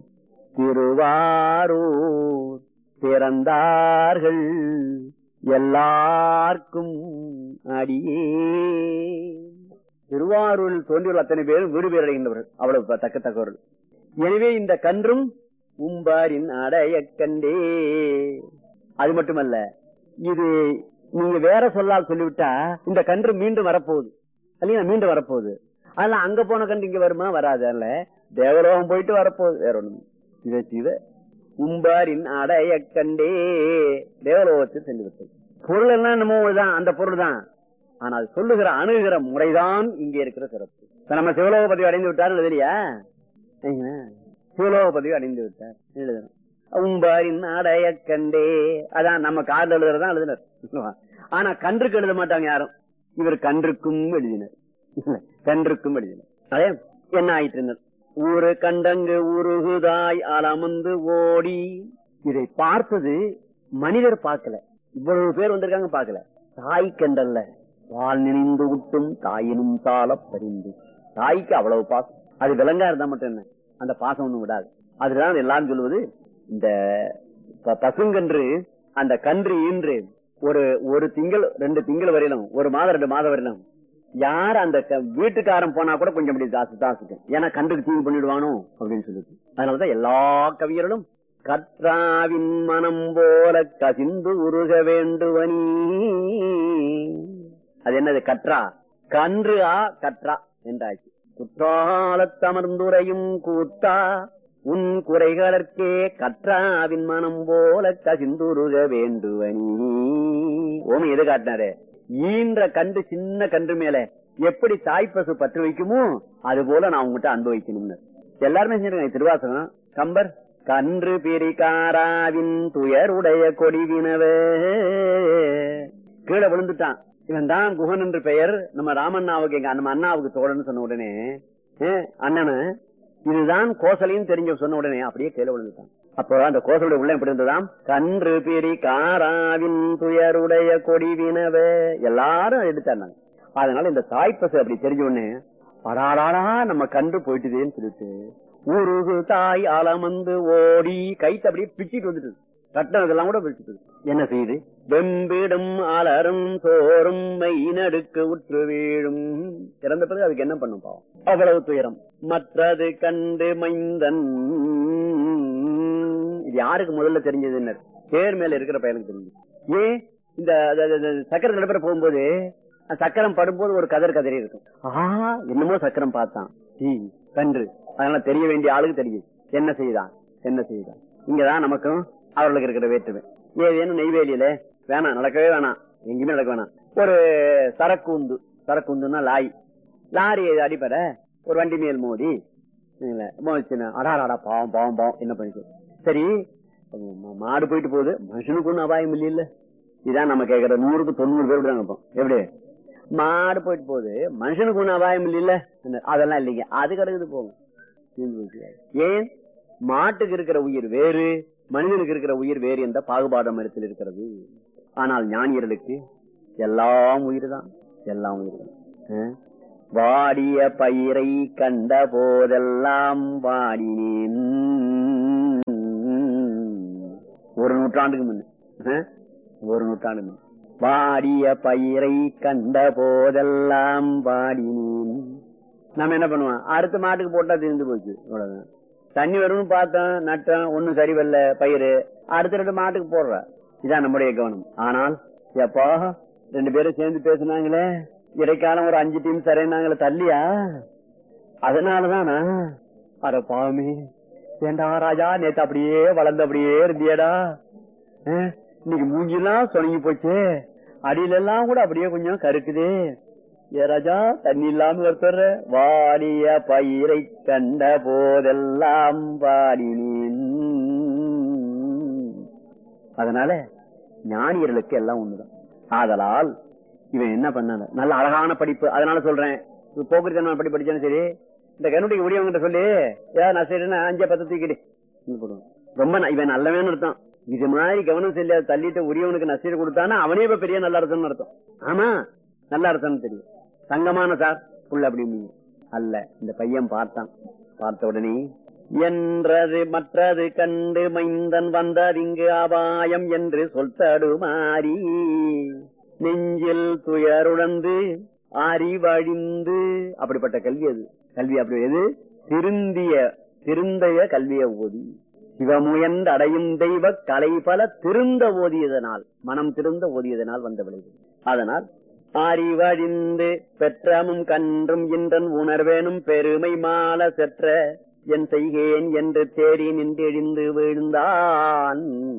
திருவாரூர் பிறந்தார்கள் எல்லாருக்கும் அடியே. திருவாரூரில் தோன்றியுள்ள அத்தனை பேரும் வீடு பேர் அடைகின்றவர்கள், அவ்வளவு தக்கத்தக்கவர்கள். எனவே இந்த கன்றும் உம்பாரின் அடைய கண்டே. அது மட்டுமல்ல, இது நீங்க வேற சொல்லால் சொல்லிவிட்டா இந்த கன்று மீண்டும் வரப்போகுது இல்லையா? மீண்டும் வரப்போகுது. அதனால அங்க போன கன்று இங்க வருமா? வராது. அதனால தேவலோகம் போயிட்டு வரப்போகுது. வேற ஒண்ணு இதை செய்த உம்பாரின் அடைய கண்டே தேவலோகத்தில் சென்று விட்டது. பொருள் எல்லாம் நம்ம அந்த பொருள் தான். ஆனா அது சொல்லுகிற அணுகிற முறைதான் இங்கே இருக்கிற சிறப்பு. நம்ம சிவலோக பதிவு அடைந்து விட்டார் எழுதலையா? சிவலோக பதிவு அடைந்து விட்டார் எழுதணும். உம்பாரின் அடைய கண்டே அதான் நம்ம கார்ல எழுதுறதான் எழுதினர். ஆனா கன்றுக்கு எழுத மாட்டாங்க யாரும். இவர் கன்றுக்கும் எழுதினர், கன்றுக்கும் எழுதினர். அதே என்ன ஆயிட்டு ஒரு கண்டங்கு உருகுதாய் அலமந்து ஓடி. இதை பார்த்தது மனிதர் பார்க்கல, இவ்வளவு பேர் வந்திருக்காங்க பார்க்கல. தாய் கண்டல்ல பால் நினைந்து விட்டும் தாயினும் சால பறிந்து. தாய்க்கு அவ்வளவு பாசம். அது விலங்கா இருந்தா மட்டும் என்ன, அந்த பாசம் ஒண்ணும் விடாது. அதுதான் எல்லாரும் சொல்லுவது. இந்த பசுங்கன்று அந்த கன்று ஈன்று ஒரு திங்கள் 2 திங்கள் வரையிலும், ஒரு மாதம் 2 மாதம் வரையிலும் யார் அந்த வீட்டுக்காரன் போனா கூட கொஞ்சம் அப்படி தாசுக்கும். ஏன்னா கன்றுக்கு தீங்கு பண்ணிடுவானோ அப்படின்னு சொல்லிட்டு. அதனாலதான் எல்லா கவியர்களும் கற்றாவின் மனம் போல கசிந்து உருக வேண்டுவனி. அது என்னது? கற்றா கன்று கற்றா என்றாச்சு. குற்றாலத்தமர்ந்துரையும் கூத்தா உன் குறைகளற்கே கற்றாவின் மனம் போல கசிந்துருக வேண்டுவனி. ஓமி எது காட்டினாரு? ஈன்ற கன்று, சின்ன கன்று மேல எப்படி தாய்ப்பசு பற்று வைக்குமோ அது போல நான் உங்ககிட்ட அனுபவிக்கணும்னு எல்லாருமே செஞ்சிருக்காங்க. திருவாசகம் கம்பர் கன்று பிரிகாராவின் துயருடைய கொடிவினவே. கீழே விழுந்துட்டான். இவன் தான் குகன் என்று பெயர். நம்ம ராமண்ணாவுக்கு நம்ம அண்ணாவுக்கு தோழன்னு சொன்ன உடனே அண்ணனு இதுதான் கோசலையும் தெரிஞ்ச சொன்ன உடனே அப்படியே கீழே விழுந்துட்டான். அப்போ அந்த கோசலுடைய உள்ள எப்படி இருந்ததாம்? கன்று பிரிகாராவின் துயருடைய கொடிவினவே. எல்லாரும் எடுத்தாங்க. அதனால இந்த தாய்ப்பசு அப்படி தெரிஞ்ச உடனே படாடாடா நம்ம கன்று போயிட்டுதேன்னு சொல்லிட்டு உருகு தாய் அலமந்து ஓடி கைத்து அப்படியே பிச்சுட்டு வந்துட்டு கட்டினதெல்லாம் கூட பிடிச்சிட்டு என்ன செய்யுது? வெம்பிடும் அலரும் சோறும் மெய்நடுக்கு உற்று வீழும். இறந்த பிறகு அதுக்கு என்ன பண்ணும் பாவம்? அவ்வளவு துயரம். மற்றது கண்டு மைந்தன். இது யாருக்கு முதல்ல தெரிஞ்சது? தேர் மேல இருக்கிற பையனுக்கு தெரிஞ்சது. ஏன் இந்த சக்கரம் நடைபெற போகும்போது சக்கரம் படும்போது ஒரு கதறி இருக்கும். என்னமோ சக்கரம் பார்த்தான் கன்று. அதனால தெரிய வேண்டிய ஆளுக்கு தெரியுது. என்ன செய்தான்? இங்கதான் நமக்கும் அவர்களுக்கு இருக்கிற வேற்றுமை. ஏதேனும் நெய்வேலியில வேணாம், நடக்கவே வேணாம், எங்கேயுமே நடக்க வேணாம். ஒரு சரக்குந்துன்னா லாரி அடிப்பட ஒரு வண்டி மேல் மோதி அடாடா பாவம் என்ன பண்ணிட்டு. சரி மாடு போயிட்டு போகுது, மனுஷனுக்கு ஒன்னும் அபாயம் இல்ல. இதான் நம்ம கேட்கற 100க்கு 90 பேர் தான் நினைப்போம். எப்படி மாடு போயிட்டு போகுது, மனுஷனுக்கு ஒன்னும் அபாயம் இல்ல? அதெல்லாம் இல்லைங்க, அது கிடக்குது போகும். ஏன்? மாட்டுக்கு இருக்கிற உயிர் வேறு, மனிதனுக்கு இருக்கிற உயிர் வேறு என்ற பாகுபாடு மரத்தில் இருக்கிறது. ஆனால் ஞானியர்களுக்கு எல்லாம் உயிர் தான், எல்லாம் உயிர் தான். வாடிய பயிரை கண்ட போதெல்லாம் வாடினேன் நூற்றாண்டுக்கு முன்ன, ஒரு நூற்றாண்டு முன்ன. வாடிய பயிரை கண்ட போதெல்லாம் வாடினேன். நம்ம என்ன பண்ணுவோம், அடுத்த மாட்டுக்கு போட்டா திருந்து போச்சு, அவ்வளவுதான். தண்ணி வரும்னு பார்த்தோம், நட்டோம், ஒன்னும் சரி வரல பயிறு, அடுத்த 2 மாட்டுக்கு போடுற. இதான் நம்முடைய கவனம். ஆனால் எப்பா 2 பேரும் சேர்ந்து பேசினாங்களே, இடைக்காலம் ஒரு 5 டீம் சரினாங்களே தள்ளியா, அதனாலதானா? அட பாவமே, ஏண்டா ராஜா, நேத்து அப்படியே வளர்ந்து அப்படியே இருந்தியடா, இன்னைக்கு மூஞ்சிலாம் சொனங்கி போச்சு, அடியில எல்லாம் கூட அப்படியே கொஞ்சம் கருக்குது. ஏ ராஜா, தண்ணி இல்லாம ஒருத்தர் வாடிய பயிரை கண்ட போதெல்லாம் வாடினேன். அதனால ஞானியர்களுக்கு எல்லாம் ஒண்ணுதான். ஆதலால் இவன் என்ன பண்ண, நல்ல அழகான படிப்பு. அதனால சொல்றேன், போக்குவரத்து படி படிச்சாலும் சரி, இந்த கண்ணுடைய உரியவங்கிட்ட சொல்லி ஏதாவது நான் சரின்னா 5-10 தூக்கிடு ரொம்ப இவன் நல்லவேன்னு அர்த்தம். இது மாதிரி கவனம் செல்ல தள்ளிட்டு உரியவனுக்கு நசீர் கொடுத்தானா அவனே இப்ப பெரிய நல்ல அர்த்தம்னு அர்த்தம். ஆமா, நல்ல அர்த்தம்னு தெரியும். தங்கமான சார் புள்ள அப்படின்னு அல்ல. இந்த பையன் பார்த்தான், பார்த்த உடனே என்றது மற்றது கண்டு மைந்தன் வந்தார் இங்கு அபாயம் என்று சொல்தடுமாறி நெஞ்சில் துயருடந்து அறிவழிந்து. அப்படிப்பட்ட கல்வி அது. கல்வி அப்படி எது? திருந்திய கல்வியை ஓதி சிவமுயர்ந்து அடையும் தெய்வ கலை பல திருந்த ஓதியதனால், மனம் திருந்த ஓதியதனால் வந்த விளைவு. அதனால் அறிவழிந்து பெற்றமும் கன்றும் இன்றன் உணர்வேனும் பெருமை மால செற்ற என் செய்கேன் என்று தேடி நின்று எழுந்து விழுந்தான்.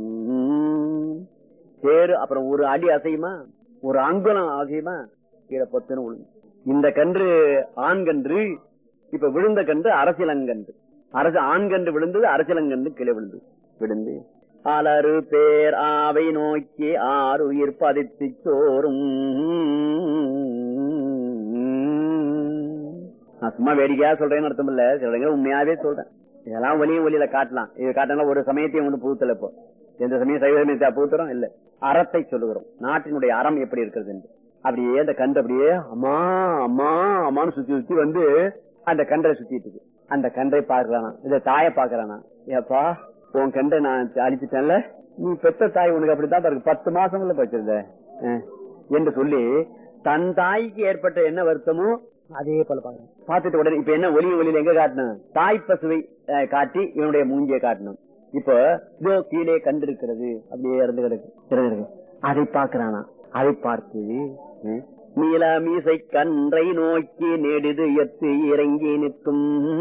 தேரு அப்புறம் ஒரு அடி அசையுமா, ஒரு அங்குலம் அசையுமா, கீழே பொத்துன்னு விழுந்து. இந்த கன்று ஆண் கன்று, இப்ப விழுந்த கன்று அரசியலங்கன்று. ஆண் கன்று விழுந்தது, அரசியலங்கன்று கீழே விழுந்து அலறு பேர் ஆவை நோக்கி ஆறுயிர் பதித்து சோறும். நான் சும்மா வேடிக்கையா சொல்றேன்னு அர்த்தம் இல்ல, சொல்றேங்க உண்மையாவே சொல்றேன். இதெல்லாம் ஒலியில காட்டலாம். இது காட்டினா ஒரு சமயத்தையும் ஒண்ணு புகுத்தல. இப்போ எந்த சமயம் சைவ சமயத்தை புகுத்துறோம் இல்ல, அறத்தை சொல்லுகிறோம். நாட்டினுடைய அறம் எப்படி இருக்கிறது என்று. அப்படியே அந்த கன்று அப்படியே அம்மா அம்மா அம்மான்னு சுத்தி வந்து அந்த கன்றை சுத்திட்டு இருக்கு. அந்த கன்றை பாக்குறானா, இந்த தாயை பாக்குறானா, ஏப்பா உன் கன்றை நான் அழிச்சிட்டேன்ல, நீ பெத்த தாய் உனக்கு அப்படித்தான் பாருக்கு, 10 மாசம்ல வச்சிருந்த என்று சொல்லி தன் தாய்க்கு ஏற்பட்ட என்ன வருத்தமோ அதே போல பாக்குறேன். பார்த்துட்டு உடனே இப்ப என்ன ஒலியில எங்க காட்டணும், தாய் பசுவை காட்டி இவனுடைய மூஞ்சியை காட்டணும். இப்போ இதோ கீழே கண்டு இருக்கிறது, அப்படியே இறந்து கிடக்கு, அதை பாக்குறானா. அதை பார்த்து நீல மீசை கன்றை நோக்கி நெடுது எத்து இறங்கி நிற்கும்.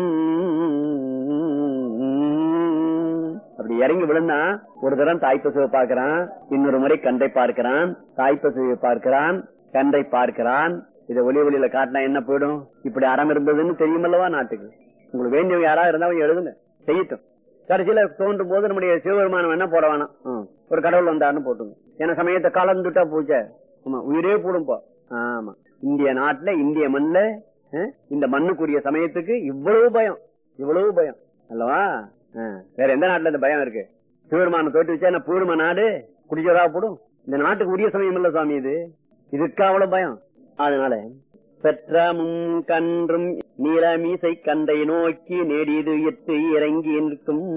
அப்படி இறங்கி விழுந்தா ஒரு தரம் தாய்ப்பசுவை பார்க்கிறான், இன்னொரு முறை கன்றை பார்க்கிறான், தாய்ப்பசுவை பார்க்கிறான், கன்றை பார்க்கிறான். இதை ஒலியில காட்டினா என்ன போயிடும்? இப்படி அறம் இருந்ததுன்னு தெரியுமல்லவா நாட்டுக்கு. உங்களுக்கு வேண்டியவங்க யாராவது இருந்தா அவங்க எழுதுங்க, செய்யட்டும். கடைசியில தோன்றும் போது நம்முடைய சிவபெருமானம் என்ன போட வேணாம், ஒரு கடவுள் வந்தாருன்னு போட்டுங்க. ஏன்னா சமயத்தை கலந்துட்டா பூச்ச உயிரே போடும்பா. ஆமா, இந்திய நாட்டுல இந்திய மண்ல இந்த மண்ணுக்குரிய சமயத்துக்கு இவ்வளவு பயம் அல்லவா? வேற எந்த நாட்டுல இந்த பயம் இருக்கு? சிவபெருமான தோட்டு வச்சா என்ன பூர்ம நாடு குடிச்சதா போடும்? இந்த நாட்டுக்கு உரிய சமயம் இல்ல சுவாமி இது, இதுக்கு அவ்வளவு பயம். அதனால பெற்றமும் கன்றும் நீலமீசை கண்டை நோக்கி நெடிது எட்டு இறங்கி நிற்கும்.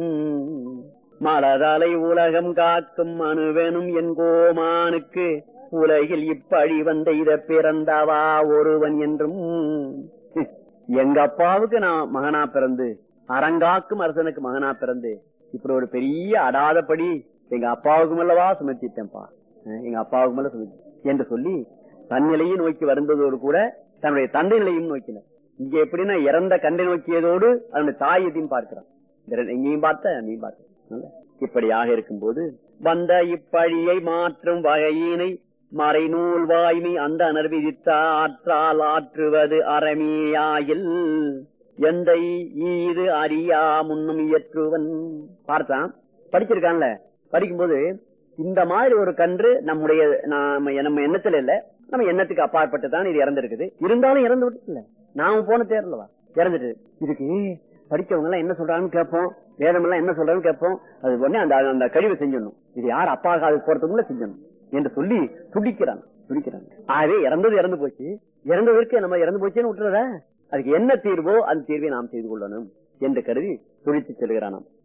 மலதலை உலகம் காக்கும் அணுவெனும் என் கோமானுக்கு உலகில் இப்பழி வந்த இத பிறந்தவா ஒருவன் என்றும். எங்க அப்பாவுக்கு நான் மகனா பிறந்து, அரங்காக்கும் அரசனுக்கு மகனா பிறந்து, இப்படி ஒரு பெரிய அடாதபடி எங்க அப்பாவுக்கும் அல்லவா சுமத்திட்டேன்ப்பா, எங்க அப்பாவுக்கும் அல்ல சுமத்தி என்று சொல்லி தன்னிலையும் நோக்கி வருந்ததோடு கூட தன்னுடைய தந்தை நிலையும் நோக்கினார். இங்க எப்படின்னா இறந்த கண்டை நோக்கியதோடு அதனுடைய தாயத்தையும் பார்க்கிறான். எங்கேயும் பார்த்த நீயும் பார்த்த. இப்படியாக இருக்கும் போது வந்த இப்பழியை மாற்றும் வகையினை மறைநூல் வாய்மை அந்த அனர்விதித்த ஆற்றால் ஆற்றுவது அறமேயாயில் எந்த ஈது அறியா முன்னும் இயற்றுவன். பார்த்தான், படிச்சிருக்கான்ல. படிக்கும்போது இந்த மாதிரி ஒரு கன்று நம்முடைய நம்ம எண்ணத்துல இல்ல, நம்ம எண்ணத்துக்கு அப்பாற்பட்டுதான் இது இறந்திருக்குது. இருந்தாலும் இறந்து விட்டு இல்ல, நாம போன தேர்லவா இறந்துட்டு. இதுக்கு படிச்சவங்க எல்லாம் என்ன சொல்றாங்கன்னு கேட்போம், வேதம் எல்லாம் என்ன சொல்றாங்கன்னு கேட்போம். அது உடனே அந்த கழிவை செஞ்சிடணும். இது யார் அப்பாவுக்கு அது போறதுக்குள்ள செஞ்சணும் என்று சொல்லி துடிக்கிறாங்க. ஆகவே இறந்து போச்சு, இறந்ததற்கு நம்ம இறந்து போச்சுன்னு விட்டுறத, அதுக்கு என்ன தீர்வோ அந்த தீர்வை நாம் செய்து கொள்ளணும் என்று கருதி துடித்து செல்கிறானாம்.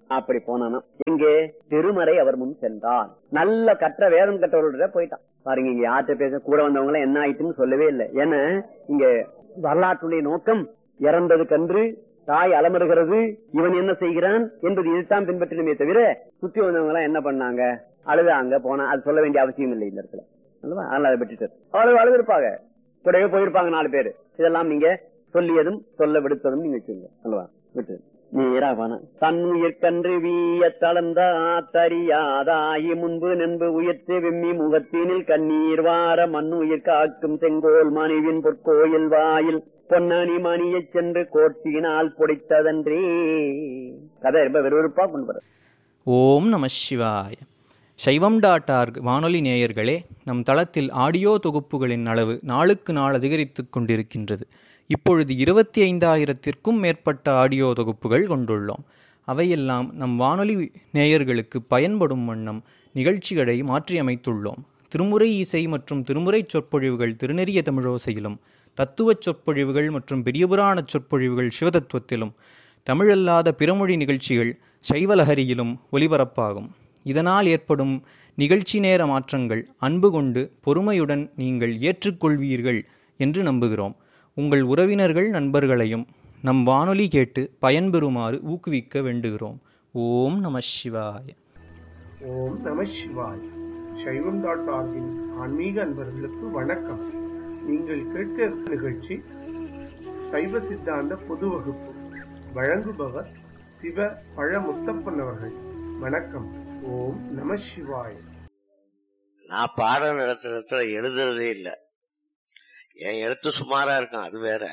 அப்படி போனானா எங்கே திருமறை அவர் முன் சென்றார். நல்ல கற்ற வேதம் கற்றவர்கள போயிட்டான் பாருங்க. இங்க யார்கிட்ட பேச கூட வந்தவங்க என்ன ஆயிட்டுன்னு சொல்லவே இல்லை. ஏன்னா இங்க வரலாற்றுடைய நோக்கம் இறந்தது கன்று தாய் அலமருகிறது, இவன் என்ன செய்கிறான் என்பது இதுதான் பின்பற்றினமே தவிர சுத்தி வந்தவங்க எல்லாம் என்ன பண்ணாங்க, அழுதாங்க போனா, அது சொல்ல வேண்டிய அவசியம் இல்லை இந்த இடத்துல. அதனால அதை விட்டுட்டு அவ்வளவு அழுதுருப்பாங்க, கூடவே போயிருப்பாங்க 4 பேரு. இதெல்லாம் நீங்க சொல்லியதும் சொல்ல விடுத்ததும் நீங்க வச்சுங்க அல்லவா, விட்டு நீராவான தன்னுயிர் கன்று வீய தளர்ந்தாத்தறியாதாயி முன்பு நண்பு உயர்த்து வெம்மி முகத்தினில் கண்ணீர் வார மண்ணுயிர் காக்கும் செங்கோல் மணிவின் பொற்கோயில் வாயில் பொன்னணி மணியைச் சென்று கோர்த்தியினால் பொடித்ததன்றே. கதை ரொம்ப விறுவிறுப்பா கொண்டு வர. ஓம் நம சிவாய. சைவம்.org வானொலி நேயர்களே, நம் தளத்தில் ஆடியோ தொகுப்புகளின் அளவு நாளுக்கு நாள் அதிகரித்துக் கொண்டிருக்கின்றது. இப்பொழுது 25,000த்திற்கும் மேற்பட்ட ஆடியோ தொகுப்புகள் கொண்டுள்ளோம். அவையெல்லாம் நம் வானொலி நேயர்களுக்கு பயன்படும் வண்ணம் நிகழ்ச்சிகளை மாற்றியமைத்துள்ளோம். திருமுறை இசை மற்றும் திருமுறை சொற்பொழிவுகள் திருநெறிய தமிழோசையிலும், தத்துவச் சொற்பொழிவுகள் மற்றும் பெரியபுராண சொற்பொழிவுகள் சிவதத்துவத்திலும், தமிழல்லாத பிறமொழி நிகழ்ச்சிகள் சைவலஹரியிலும் ஒலிபரப்பாகும். இதனால் ஏற்படும் நிகழ்ச்சி நேர மாற்றங்கள் அன்பு கொண்டு பொறுமையுடன் நீங்கள் ஏற்றுக்கொள்வீர்கள் என்று நம்புகிறோம். உங்கள் உறவினர்கள் நண்பர்களையும் நம் வானொலி கேட்டு பயன்பெறுமாறு ஊக்குவிக்க வேண்டுகிறோம். ஓம் நம சிவாய. ஓம் நம சிவாய. சைவம்.org ஆன்மீக அன்பர்களுக்கு வணக்கம். நீங்கள் கேட்க நிகழ்ச்சி சைவ சித்தாந்த பொது வகுப்பு. வழங்குபவர் சிவ பழ முத்தப்பன் அவர்கள். வணக்கம். ஓம் நம சிவாய. நான் பாடம் நடத்துறதுல எழுதுறதே இல்லை. என் எழுத்து சுமாரா இருக்கும், அது வேற.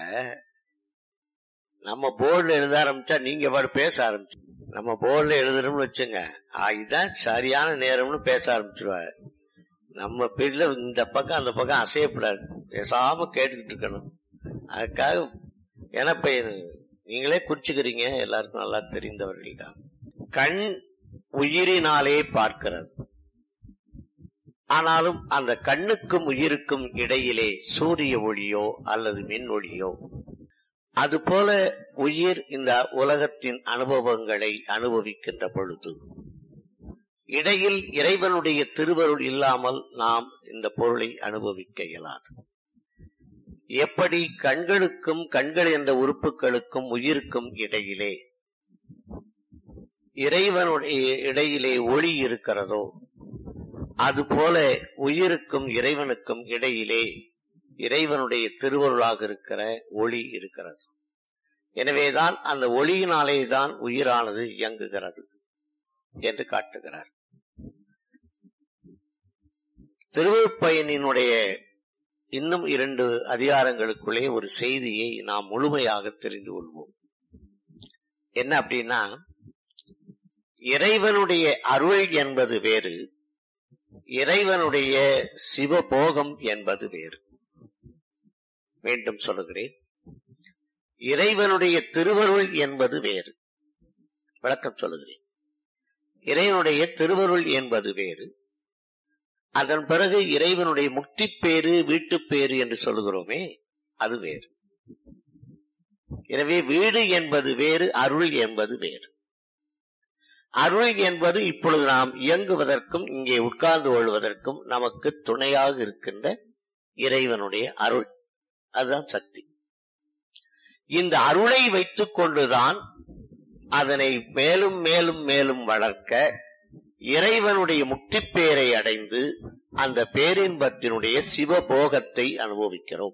நம்ம போர்டுல எழுத ஆரம்பிச்சா நீங்க பாரு பேச ஆரம்பிச்சு. நம்ம போர்டுல எழுதுறோம்னு வச்சுங்க, இதுதான் சரியான நேரம்னு பேச ஆரம்பிச்சிருவாரு. நம்ம பீரியட்ல இந்த பக்கம் அந்த பக்கம் அசையப்படாது, பேசாம கேட்டுக்கிட்டு இருக்கணும். அதுக்காக எனப்ப நீங்களே குறிச்சுக்கிறீங்க, எல்லாருக்கும் நல்லா தெரிந்தவர்கள் தான். கண் உயிரினாலே பார்க்கிறது. ஆனாலும் அந்த கண்ணுக்கும் உயிருக்கும் இடையிலே சூரிய ஒளியோ அல்லது மின் ஒளியோ, அதுபோல உயிர் இந்த உலகத்தின் அனுபவங்களை அனுபவிக்கின்ற பொழுது இடையில் இறைவனுடைய திருவருள் இல்லாமல் நாம் இந்த பொருளை அனுபவிக்க இயலாது. எப்படி கண்களுக்கும் கண்கள் என்ற உறுப்புகளுக்கும் உயிருக்கும் இடையிலே இறைவனுடைய இடையிலே ஒளி இருக்கிறதோ, அதுபோல உயிருக்கும் இறைவனுக்கும் இடையிலே இறைவனுடைய திருவருளாக இருக்கிற ஒளி இருக்கிறது. எனவேதான் அந்த ஒளியினாலே தான் உயிரானது இயங்குகிறது என்று காட்டுகிறார். திருவருட்பயனினுடைய இன்னும் 2 அதிகாரங்களுக்குள்ளே ஒரு செய்தியை நாம் முழுமையாக தெரிந்து கொள்வோம். என்ன அப்படின்னா, இறைவனுடைய அருள் என்பது வேறு, இறைவனுடைய சிவபோகம் என்பது வேறு. மீண்டும் சொல்லுகிறேன், இறைவனுடைய திருவருள் என்பது வேறு. விளக்கம் சொல்லுகிறேன். இறைவனுடைய திருவருள் என்பது வேறு, அதன் பிறகு இறைவனுடைய முக்தி பேரு வீட்டு பேரு என்று சொல்லுகிறோமே, அது வேறு. எனவே வீடு என்பது வேறு, அருள் என்பது வேறு. அருள் என்பது இப்பொழுது நாம் இயங்குவதற்கும் இங்கே உட்கார்ந்து கொள்வதற்கும் நமக்கு துணையாக இருக்கின்ற இறைவனுடைய அருள், அதுதான் சக்தி. இந்த அருளை வைத்துக் கொண்டுதான் அதனை மேலும் மேலும் மேலும் வளர்க்க இறைவனுடைய முக்தி பேரை அடைந்து அந்த பேரின்பத்தினுடைய சிவபோகத்தை அனுபவிக்கிறோம்.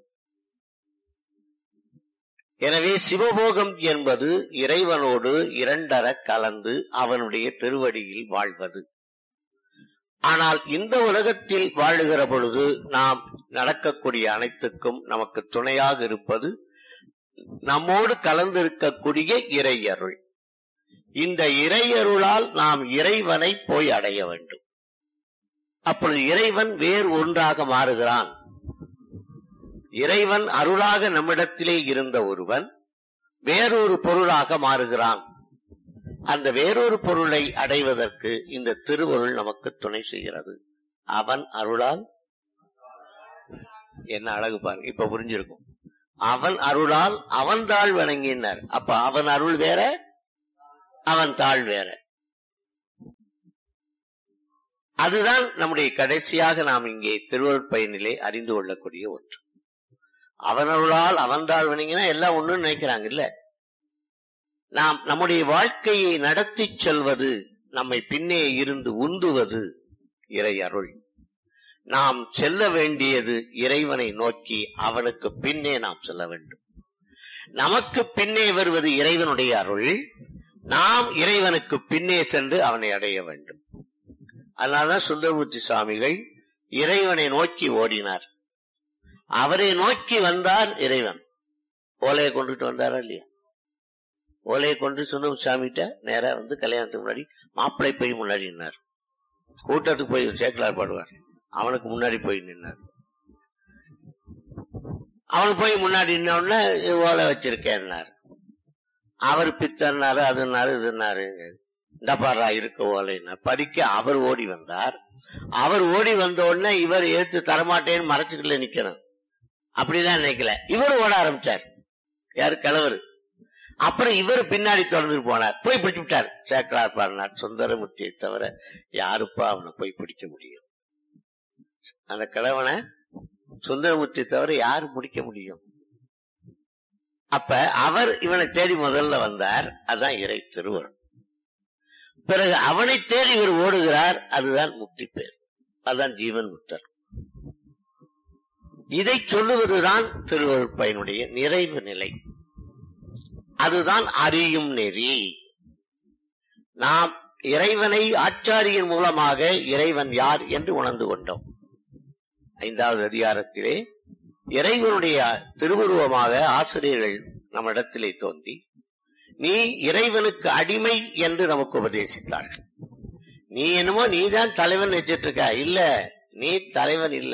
எனவே சிவபோகம் என்பது இறைவனோடு இரண்டர கலந்து அவனுடைய திருவடியில் வாழ்வது. ஆனால் இந்த உலகத்தில் வாழுகிற பொழுது நாம் நடக்கக்கூடிய அனைத்துக்கும் நமக்கு துணையாக இருப்பது நம்மோடு கலந்திருக்கக்கூடிய இறையருள். இந்த இறையருளால் நாம் இறைவனை போய் அடைய வேண்டும். அப்பொழுது இறைவன் வேறு ஒன்றாக மாறுகிறான். இறைவன் அருளாக நம்மிடத்திலே இருந்த ஒருவன் வேறொரு பொருளாக மாறுகிறான். அந்த வேறொரு பொருளை அடைவதற்கு இந்த திருவருள் நமக்கு துணை செய்கிறது. அவன் அருளால், என்ன அழகு பாருங்க, இப்ப புரிஞ்சிருக்கும். அவன் அருளால் அவன் தாழ் வணங்கினார். அப்ப அவன் அருள் வேற, அவன் தாழ் வேற. அதுதான் நம்முடைய கடைசியாக நாம் இங்கே திருவருட் பயனிலே அறிந்து கொள்ளக்கூடிய ஒன்று. அவனருளால் அவன்றால் வணங்கினா எல்லாம் ஒண்ணுன்னு நினைக்கிறாங்க. இல்ல, நாம் நம்முடைய வாழ்க்கையை நடத்தி செல்வது, நம்மை பின்னே இருந்து உந்துவது இறை அருள். நாம் செல்ல வேண்டியது இறைவனை நோக்கி, அவனுக்கு பின்னே நாம் செல்ல வேண்டும். நமக்கு பின்னே வருவது இறைவனுடைய அருள், நாம் இறைவனுக்கு பின்னே சென்று அவனை அடைய வேண்டும். அதனால்தான் சுந்தரமூர்த்தி சுவாமிகள் இறைவனை நோக்கி ஓடினார். அவரை நோக்கி வந்தார் இறைவன். ஓலையை கொண்டுட்டு வந்தாரா இல்லையா? ஓலையை கொண்டு சுந்தரமூர்த்தி சுவாமிகிட்ட நேரா வந்து கல்யாணத்துக்கு முன்னாடி மாப்பிள்ளை போய் முன்னாடி நின்னார். கூட்டத்துக்கு போய் சேக்கலார் பாடுவார், அவனுக்கு முன்னாடி போய் நின்னார். அவனுக்கு போய் முன்னாடி நின்ன ஓலை வச்சிருக்கேன்னார். அவர் பித்தன்னாரு, அதுனாரு, இதுனாரு. இந்த பாரா இருக்க ஓலைன்னா படிக்க அவர் ஓடி வந்தார். அவர் ஓடி வந்த உடனே இவர் ஏத்து தரமாட்டேன்னு மறைச்சுக்கல நிக்கணும், அப்படிதான் நினைக்கல. இவர் ஓட ஆரம்பிச்சார். யாரு? கிழவர். அப்புறம் இவர் பின்னாடி தொடர்ந்து போனார், போய் பிடிச்சு விட்டார். சேக்கலார் பாடினார், சுந்தரமூர்த்தியை தவிர யாருப்பா அவனை போய் பிடிக்க முடியும்? அந்த கிழவனை சுந்தரமூர்த்தி தவிர யாரு பிடிக்க முடியும்? அப்ப அவர் இவனை தேடி முதல்ல வந்தார். அதுதான் இறை திருவருள். பிறகு அவனை தேடி இவர் ஓடுகிறார். அதுதான் முக்தி பேர், அதுதான் ஜீவன் முக்தர். இதை சொல்லுவதுதான் திருவருட் பயனுடைய நிறைவு நிலை. அதுதான் அறியும் நெறி. நாம் இறைவனை ஆச்சாரியின் மூலமாக இறைவன் யார் என்று உணர்ந்து கொண்டோம். 5வது அதிகாரத்திலே இறைவனுடைய திருவுருவமாக ஆசிரியர்கள் நம்மிடத்திலே தோன்றி நீ இறைவனுக்கு அடிமை என்று நமக்கு உபதேசித்தார்கள். நீ என்னமோ நீதான் தலைவன் நினைச்சிட்டு இருக்க. இல்ல, நீ தலைவன் இல்ல,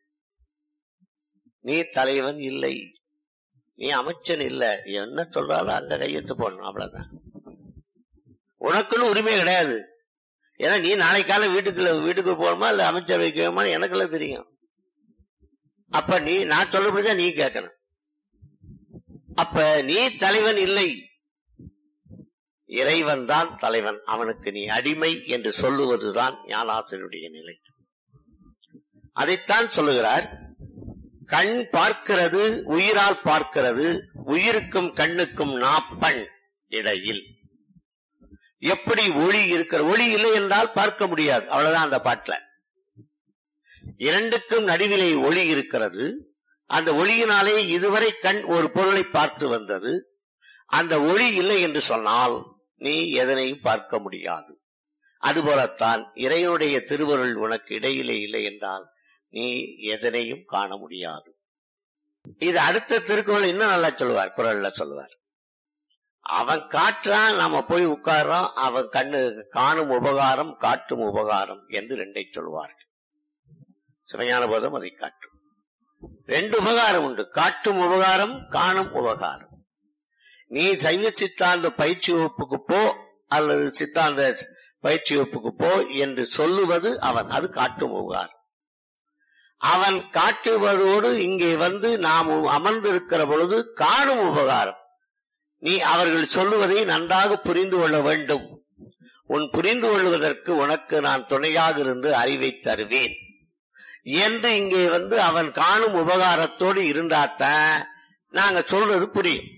நீ தலைவன் இல்லை, நீ அமைச்சன் இல்ல. என்ன சொல்றாலும் அந்த கையெழுத்து போடணும், அவ்வளவுதான். உனக்குன்னு உரிமை கிடையாது. ஏன்னா நீ நாளை காலம் வீட்டுக்கு போகணுமா இல்ல அமைச்சர் வைக்கணுமா எனக்குள்ள தெரியும். அப்ப நீ நான் சொல்லப்படிதான் நீ கேட்கணும். அப்ப நீ தலைவன் இல்லை, இறைவன் தான் தலைவன், அவனுக்கு நீ அடிமை என்று சொல்லுவதுதான் ஞானாசிரியருடைய நிலை. அதைத்தான் சொல்லுகிறார். கண் பார்க்கிறது, உயிரால் பார்க்கிறது, உயிருக்கும் கண்ணுக்கும் நாப்பண் இடையில். எப்படி ஒளி இருக்கிற, ஒளி இல்லை என்றால் பார்க்க முடியாது, அவ்வளவுதான் அந்த பாட்டுல. இரண்டுக்கும் நடுவிலே ஒளி இருக்கிறது. அந்த ஒளியினாலே இதுவரை கண் ஒரு பொருளை பார்த்து வந்தது. அந்த ஒளி இல்லை என்று சொன்னால் நீ எதனையும் பார்க்க முடியாது. அதுபோலத்தான் இறைவனுடைய திருவருள் உனக்கு இடையிலே இல்லை என்றால் நீ எதனையும் காண முடியாது. இது அடுத்த திருக்குறள் இன்னும் நல்லா சொல்லுவார், குறள்ல சொல்லுவார். அவன் காட்டுறான், நாம போய் உட்கார்றோம், அவன் கண்ணு காணும் உபகாரம் காட்டும் உபகாரம் என்று 2 சொல்லுவார்கள். சிவஞான போதம் அதை காட்டும். 2 உபகாரம் உண்டு, காட்டும் உபகாரம் காணும் உபகாரம். நீ சைவ சித்தாந்த பயிற்சி வகுப்புக்கு போ அல்லது சித்தாந்த பயிற்சி வகுப்புக்கு போ என்று சொல்லுவது அவன், அது காட்டும் உபகாரம். அவன் காட்டுவதோடு இங்கே வந்து நாம் அமர்ந்திருக்கிற பொழுது காணும் உபகாரம். நீ அவர்கள் சொல்லுவதை நன்றாக புரிந்து கொள்ள வேண்டும். உன் புரிந்து கொள்வதற்கு உனக்கு நான் துணையாக இருந்து அறிவை தருவேன் என்று இங்கே வந்து அவன் காணும் உபகாரத்தோடு இருந்தாத்தான் நாங்க சொல்றது புரியும்.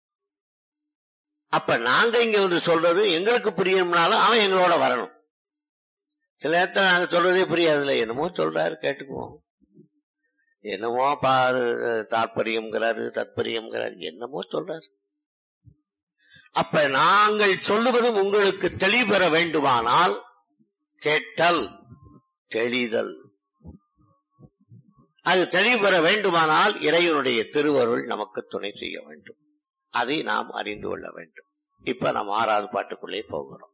அப்ப நாங்க இங்க வந்து சொல்றது எங்களுக்கு புரியணும்னாலும் அவன் எங்களோட வரணும். சில நேரத்தில் நாங்க சொல்றதே புரியாதுல, என்னமோ சொல்றாரு கேட்டுக்குவோம், என்னமோ தாற்பயம்ங்கிறாரு, தற்பயம்ங்கிறாரு, என்னமோ சொல்றாரு. அப்ப நாங்கள் சொல்லுவதும் உங்களுக்கு தெளிவு பெற வேண்டுமானால் கேட்டல் தெளிதல். அது தெளிவு பெற வேண்டுமானால் இறைவனுடைய திருவருள் நமக்கு துணை செய்ய வேண்டும். அதை நாம் அறிந்து கொள்ள வேண்டும். இப்ப நாம் 6வது பாட்டுக்குள்ளே போகிறோம்.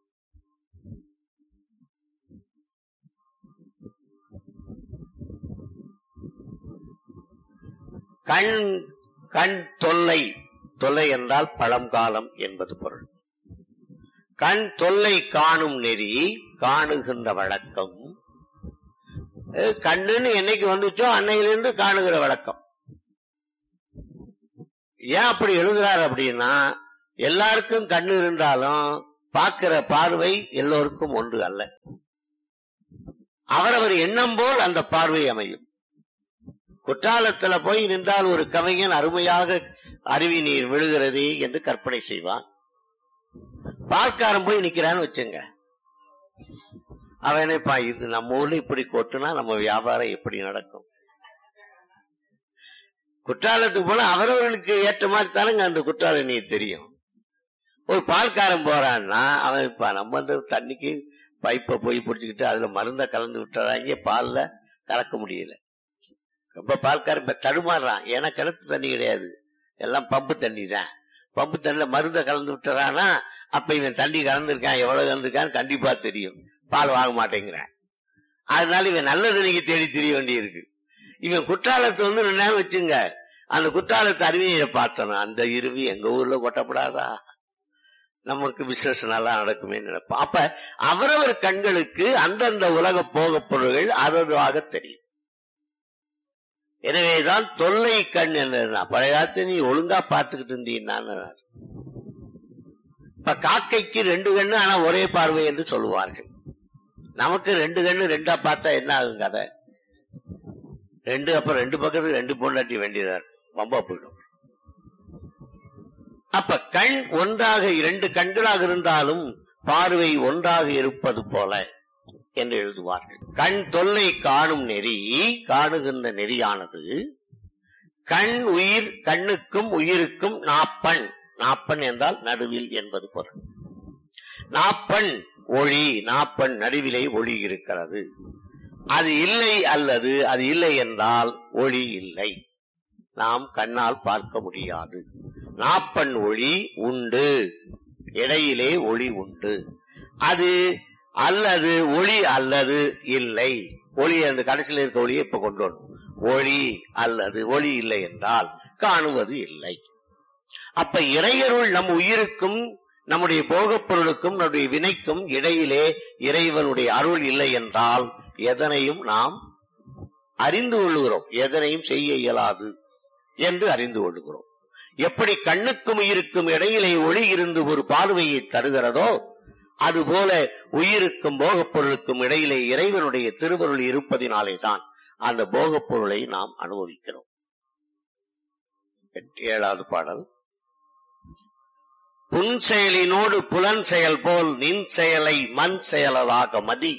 கண் தொல்லை, தொல்லை என்றால் பழங்காலம் என்பது பொருள். கண் தொல்லை காணும் நெறி காணுகின்ற வழக்கம். கண்ணுன்னு என்னைக்கு வந்துச்சோ அன்னையிலிருந்து காணுகிற வழக்கம். ஏன் அப்படி எழுதுறாரு அப்படின்னா, எல்லாருக்கும் கண்ணு இருந்தாலும் பார்க்கிற பார்வை எல்லோருக்கும் ஒன்று அல்ல. அவரவர் எண்ணம் போல் அந்த பார்வை அமையும். குற்றாலத்துல போய் நின்றால் ஒரு கவிஞன் அருமையாக அருவி நீர் விழுகிறதே என்று கற்பனை செய்வான். பால்காரன் போய் நிக்கிறான்னு வச்சுங்க, அவன் நினைப்பா இது நம்ம ஊர்ல இப்படி கொட்டுனா நம்ம வியாபாரம் எப்படி நடக்கும். குற்றாலத்துக்கு போனா அவரவர்களுக்கு ஏற்ற மாதிரி தானங்க அந்த குற்றால நீர் தெரியும். ஒரு பால்காரன் போறான்னா அவன் இப்ப நம்ம அந்த தண்ணிக்கு பைப்பை போய் பிடிச்சுக்கிட்டு அதுல மருந்த கலந்து விட்டுறாங்க, பால்ல கலக்க முடியல. ரொம்ப பால்காரன் இப்ப தடுமாறுறான். ஏன்னா கிணத்து தண்ணி கிடையாது, எல்லாம் பம்பு தண்ணி தான். பம்பு தண்ணில மருந்த கலந்து விட்டுறான்னா அப்ப இவன் தண்ணி கலந்துருக்கான், எவ்வளவு கலந்துருக்கான்னு கண்டிப்பா தெரியும். பால் வாங்க மாட்டேங்கிறான். அதனால இவன் நல்லது நீங்க தேடி தெரிய வேண்டியிருக்கு. இவன் குற்றாலத்தை வந்து நின்று வச்சுங்க, அந்த குற்றாலத்து அருவியை பார்த்தோம், அந்த இருவி எங்க ஊர்ல கொட்டப்படாதா, நமக்கு பிசினஸ் நல்லா நடக்குமே நினைப்பான். அப்ப அவரவர் கண்களுக்கு அந்தந்த உலக போக பொருள்கள் அததுவாக தெரியும். எனவேதான் தொல்லை கண் என்ன, பழைய காலத்து நீ ஒழுங்கா பார்த்துக்கிட்டு இருந்தீங்கன்னா. இப்ப காக்கைக்கு 2 கண்ணு ஆனா ஒரே பார்வை என்று சொல்லுவார்கள். நமக்கு 2 கண்ணு 2ஆ பார்த்தா என்ன ஆகும் கதை? 2 அப்புறம் 2 பக்கத்துக்கு 2 பொண்டாட்டி வேண்டியதா பம்பா போயிடும். அப்ப கண் ஒன்றாக 2 கண்களாக இருந்தாலும் பார்வை ஒன்றாக இருப்பது போல என்று எழுதுவார்கள். கண் தொல்லை காணும் நெறி, காணுகின்ற நெறியானது கண் உயிர், கண்ணுக்கும் உயிருக்கும் நாப்பண். நாப்பண் என்றால் நடுவில் என்பது பொருள். நாப்பண் ஒளி, நாப்பண் நடுவிலே ஒளி இருக்கிறது. அது இல்லை அல்லது அது இல்லை என்றால் ஒளி இல்லை, நாம் கண்ணால் பார்க்க முடியாது. நாப்பண் ஒளி உண்டு, இடையிலே ஒளி உண்டு. அது அல்லது ஒளி அல்லது இல்லை. ஒளி அந்த கடைசியில் இருக்க ஒளியை இப்ப கொண்டு வரணும். ஒளி அல்லது ஒளி இல்லை என்றால் காணுவது இல்லை. அப்ப இறையருள் நம் உயிருக்கும் நம்முடைய போகப் பொருளுக்கும் நம்முடைய வினைக்கும் இடையிலே இறைவனுடைய அருள் இல்லை என்றால் எதனையும் நாம் அறிந்து கொள்ளுகிறோம், எதனையும் செய்ய இயலாது என்று அறிந்து கொள்ளுகிறோம். எப்படி கண்ணுக்கும் உயிருக்கும் இடையிலே ஒளி இருந்து ஒரு பார்வையை தருகிறதோ அதுபோல உயிருக்கும் போகப் பொருளுக்கும் இடையிலே இறைவனுடைய திருவருள் இருப்பதினாலே தான் அந்த போகப் பொருளை நாம் அனுபவிக்கிறோம். 7வது பாடல். புன் செயலினோடு புலன் செயல் போல் நின் செயலை மண் செயலதாக மதி.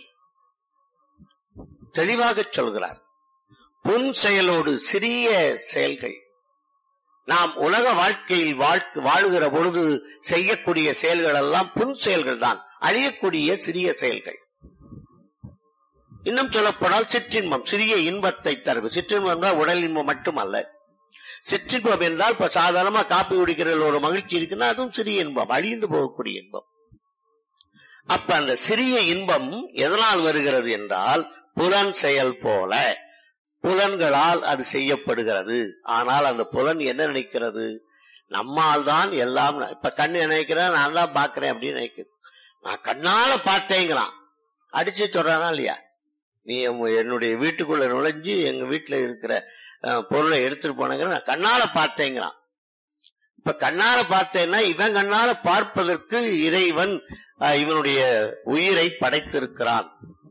தெளிவாக சொல்கிறார். புன் செயலோடு சிறிய செயல்கள், நாம் உலக வாழ்க்கையில் வாழுகிற பொழுது செய்யக்கூடிய செயல்கள் எல்லாம் புன் செயல்கள் தான், அழியக்கூடிய சிறிய செயல்கள். இன்னும் சொல்லப்போனால் சிற்றின்பம், சிறிய இன்பத்தை தரும். சிற்றின்பம் என்றால் உடல் இன்பம் மட்டுமல்ல. சிற்றின்பம் என்றால் இப்ப சாதாரணமா காப்பி குடிக்கிறதுல ஒரு மகிழ்ச்சி இருக்குன்னா அதுவும் சிறிய இன்பம், அழிந்து போகக்கூடிய இன்பம். அப்ப அந்த சிறிய இன்பம் எதனால் வருகிறது என்றால் புலன் செயல் போல, புலன்களால் அது செய்யப்படுகிறது. ஆனால் அந்த புலன் என்ன நினைக்கிறது? நம்மால் தான் எல்லாம். இப்ப கண்ணு நினைக்கிறேன், நான் தான் பாக்குறேன் அப்படின்னு நினைக்கிறேன். நான் கண்ணால பார்த்தேங்கிறான், அடிச்சு சொல்றானா இல்லையா? நீ என்னுடைய வீட்டுக்குள்ள நுழைஞ்சு எங்க வீட்டுல இருக்கிற பொருளை எடுத்துட்டு போனங்கிற நான் கண்ணால பார்த்தேங்கிறான். இப்ப கண்ணால பார்த்தேன்னா இவன் கண்ணால பார்ப்பதற்கு இறைவன் இவனுடைய உயிரை படைத்திருக்கிறான்.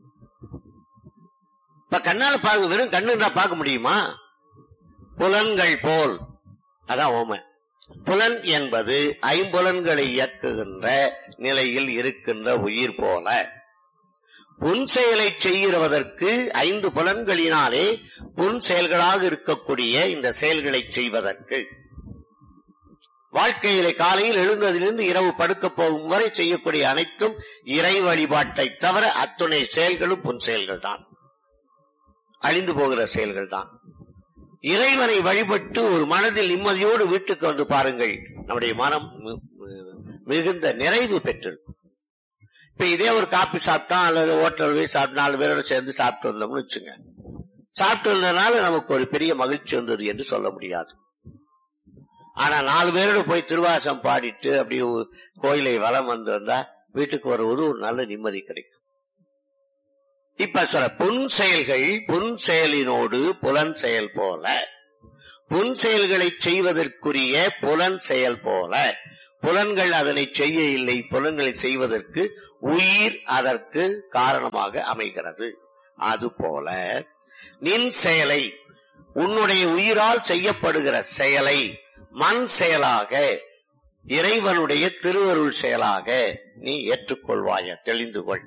இப்ப கண்ணால பார்க்க, வெறும் கண்ணுன்றா பார்க்க முடியுமா? புலன்கள் போல், அதான் ஓமை. புலன் என்பது ஐம்புலன்களை இயக்குகின்ற நிலையில் இருக்கின்ற உயிர் போல. புன் செயலை செய்கிறதற்கு 5 புலன்களினாலே புன் செயல்களாக இருக்கக்கூடிய இந்த செயல்களை செய்வதற்கு வாழ்க்கையிலே காலையில் எழுந்ததிலிருந்து இரவு படுக்க போகும் வரை செய்யக்கூடிய அனைத்தும் இறை வழிபாட்டை தவிர அத்துணை செயல்களும் புன் செயல்கள் தான், அழிந்து போகிற செயல்கள் தான். இறைவனை வழிபட்டு ஒரு மனதில் நிம்மதியோடு வீட்டுக்கு வந்து பாருங்கள், நம்முடைய மனம் மிகுந்த நிறைவு பெற்றிருக்கும். இப்ப இதே ஒரு காப்பி சாப்பிட்டோம் அல்லது ஹோட்டல் போய் சாப்பிட்டு 4 பேரோட சேர்ந்து சாப்பிட்டு வந்தோம்னு வச்சுங்க, சாப்பிட்டு வந்ததுனால நமக்கு ஒரு பெரிய மகிழ்ச்சி வந்தது என்று சொல்ல முடியாது. ஆனா 4 பேரோட போய் திருவாசம் பாடிட்டு அப்படியே கோயிலை வலம் வந்து வந்தா வீட்டுக்கு வருவது ஒரு நல்ல நிம்மதி கிடைக்கும். இப்ப சொல்ற புன் செயல்கள், புன் செயலினோடு புலன் செயல் போல, புன் செயல்களை செய்வதற்குரிய புலன் செயல் போல. புலன்கள் அதனை செய்ய இல்லை, புலன்களை செய்வதற்கு உயிர் அதற்கு காரணமாக அமைகிறது. அதுபோல நின் செயலை, உன்னுடைய உயிரால் செய்யப்படுகிற செயலை மண் செயலாக, இறைவனுடைய திருவருள் செயலாக நீ ஏற்றுக்கொள்வாய, தெளிந்து கொள்.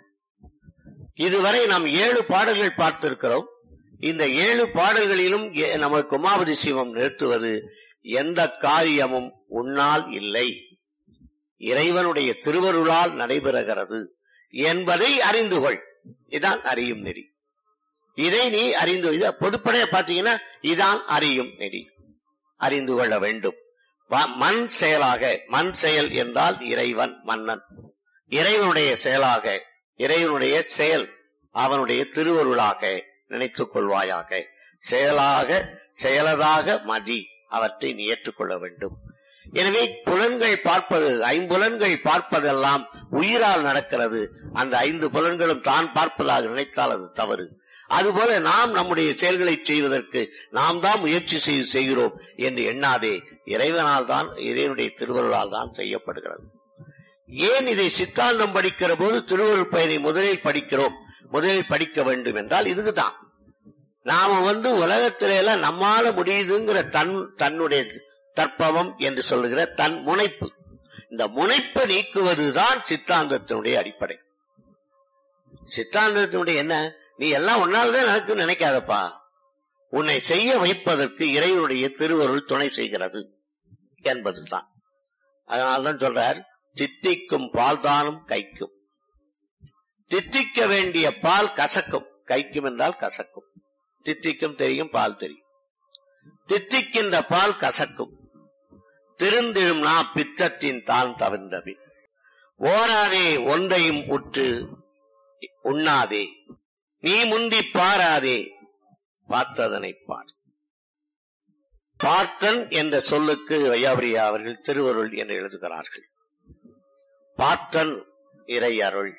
இதுவரை நாம் 7 பாடல்கள் பார்த்திருக்கிறோம். இந்த 7 பாடல்களிலும் நமக்கு உமாபதி சிவம் நிறுத்துவது, எந்த காரியமும் உன்னால் இல்லை, இறைவனுடைய திருவருளால் நடைபெறுகிறது என்பதை அறிந்து கொள். இதான் அறியும் நெறி. இதை நீ அறிந்து, பொதுப்படைய பாத்தீங்கன்னா இதான் அறியும் நெறி. அறிந்து கொள்ள வேண்டும். மண் செயலாக, மண் செயல் என்றால் இறைவன், மன்னன். இறைவனுடைய செயலாக, இறைவனுடைய செயல் அவனுடைய திருவருளாக நினைத்துக் கொள்வாயாக. செயலாக, செயலதாக மதி, அவற்றை நீ ஏற்றுக்கொள்ள வேண்டும். எனவே புலன்கள் பார்ப்பது, 5 புலன்கள் பார்ப்பதெல்லாம் உயிரால் நடக்கிறது. அந்த 5 புலன்களும் தான் பார்ப்பதாக நினைத்தால் அது தவறு. அதுபோல நாம் நம்முடைய செயல்களை செய்வதற்கு நாம் தான் முயற்சி செய்கிறோம் என்று எண்ணாதே. இறைவனால் தான், இறைவனுடைய திருவருளால் தான் செய்யப்படுகிறது. ஏன் இதை சித்தாந்தம் படிக்கிற போது திருவருள் பயனை முதலில் படிக்கிறோம், முதலில் படிக்க வேண்டும் என்றால் இதுக்குதான். நாம உலகத்தில நம்மால முடியுதுங்கிற தன்னுடைய தற்பவம் என்று சொல்லுகிற தன் முனைப்பு, இந்த முனைப்பை நீக்குவதுதான் சித்தாந்தத்தினுடைய அடிப்படை. சித்தாந்தத்தினுடைய என்ன, நீ எல்லாம் ஒன்னால்தான் நடக்குன்னு நினைக்காதப்பா. உன்னை செய்ய வைப்பதற்கு இறைவனுடைய திருவருள் துணை செய்கிறது என்பதுதான். அதனால்தான் சொல்றார், தித்திக்கும் பால் தானும் கைக்கும். தித்திக்க வேண்டிய பால் கசக்கும், கைக்கும் என்றால் கசக்கும். தித்திக்கும் தெரியும், பால் தெரியும். தித்திக்கின்ற பால் கசக்கும். திருந்திடும் நான் பித்தத்தின் தான் தவிர்ந்தபின் ஓராதே ஒன்றையும் உற்று உண்ணாதே, நீ முந்தி பாராதே பார்த்ததனை பார். பார்த்தன் என்ற சொல்லுக்கு வையாபுரியா அவர்கள் திருவருள் என்று எழுதுகிறார்கள். பார்த்தன் இறை அருள்,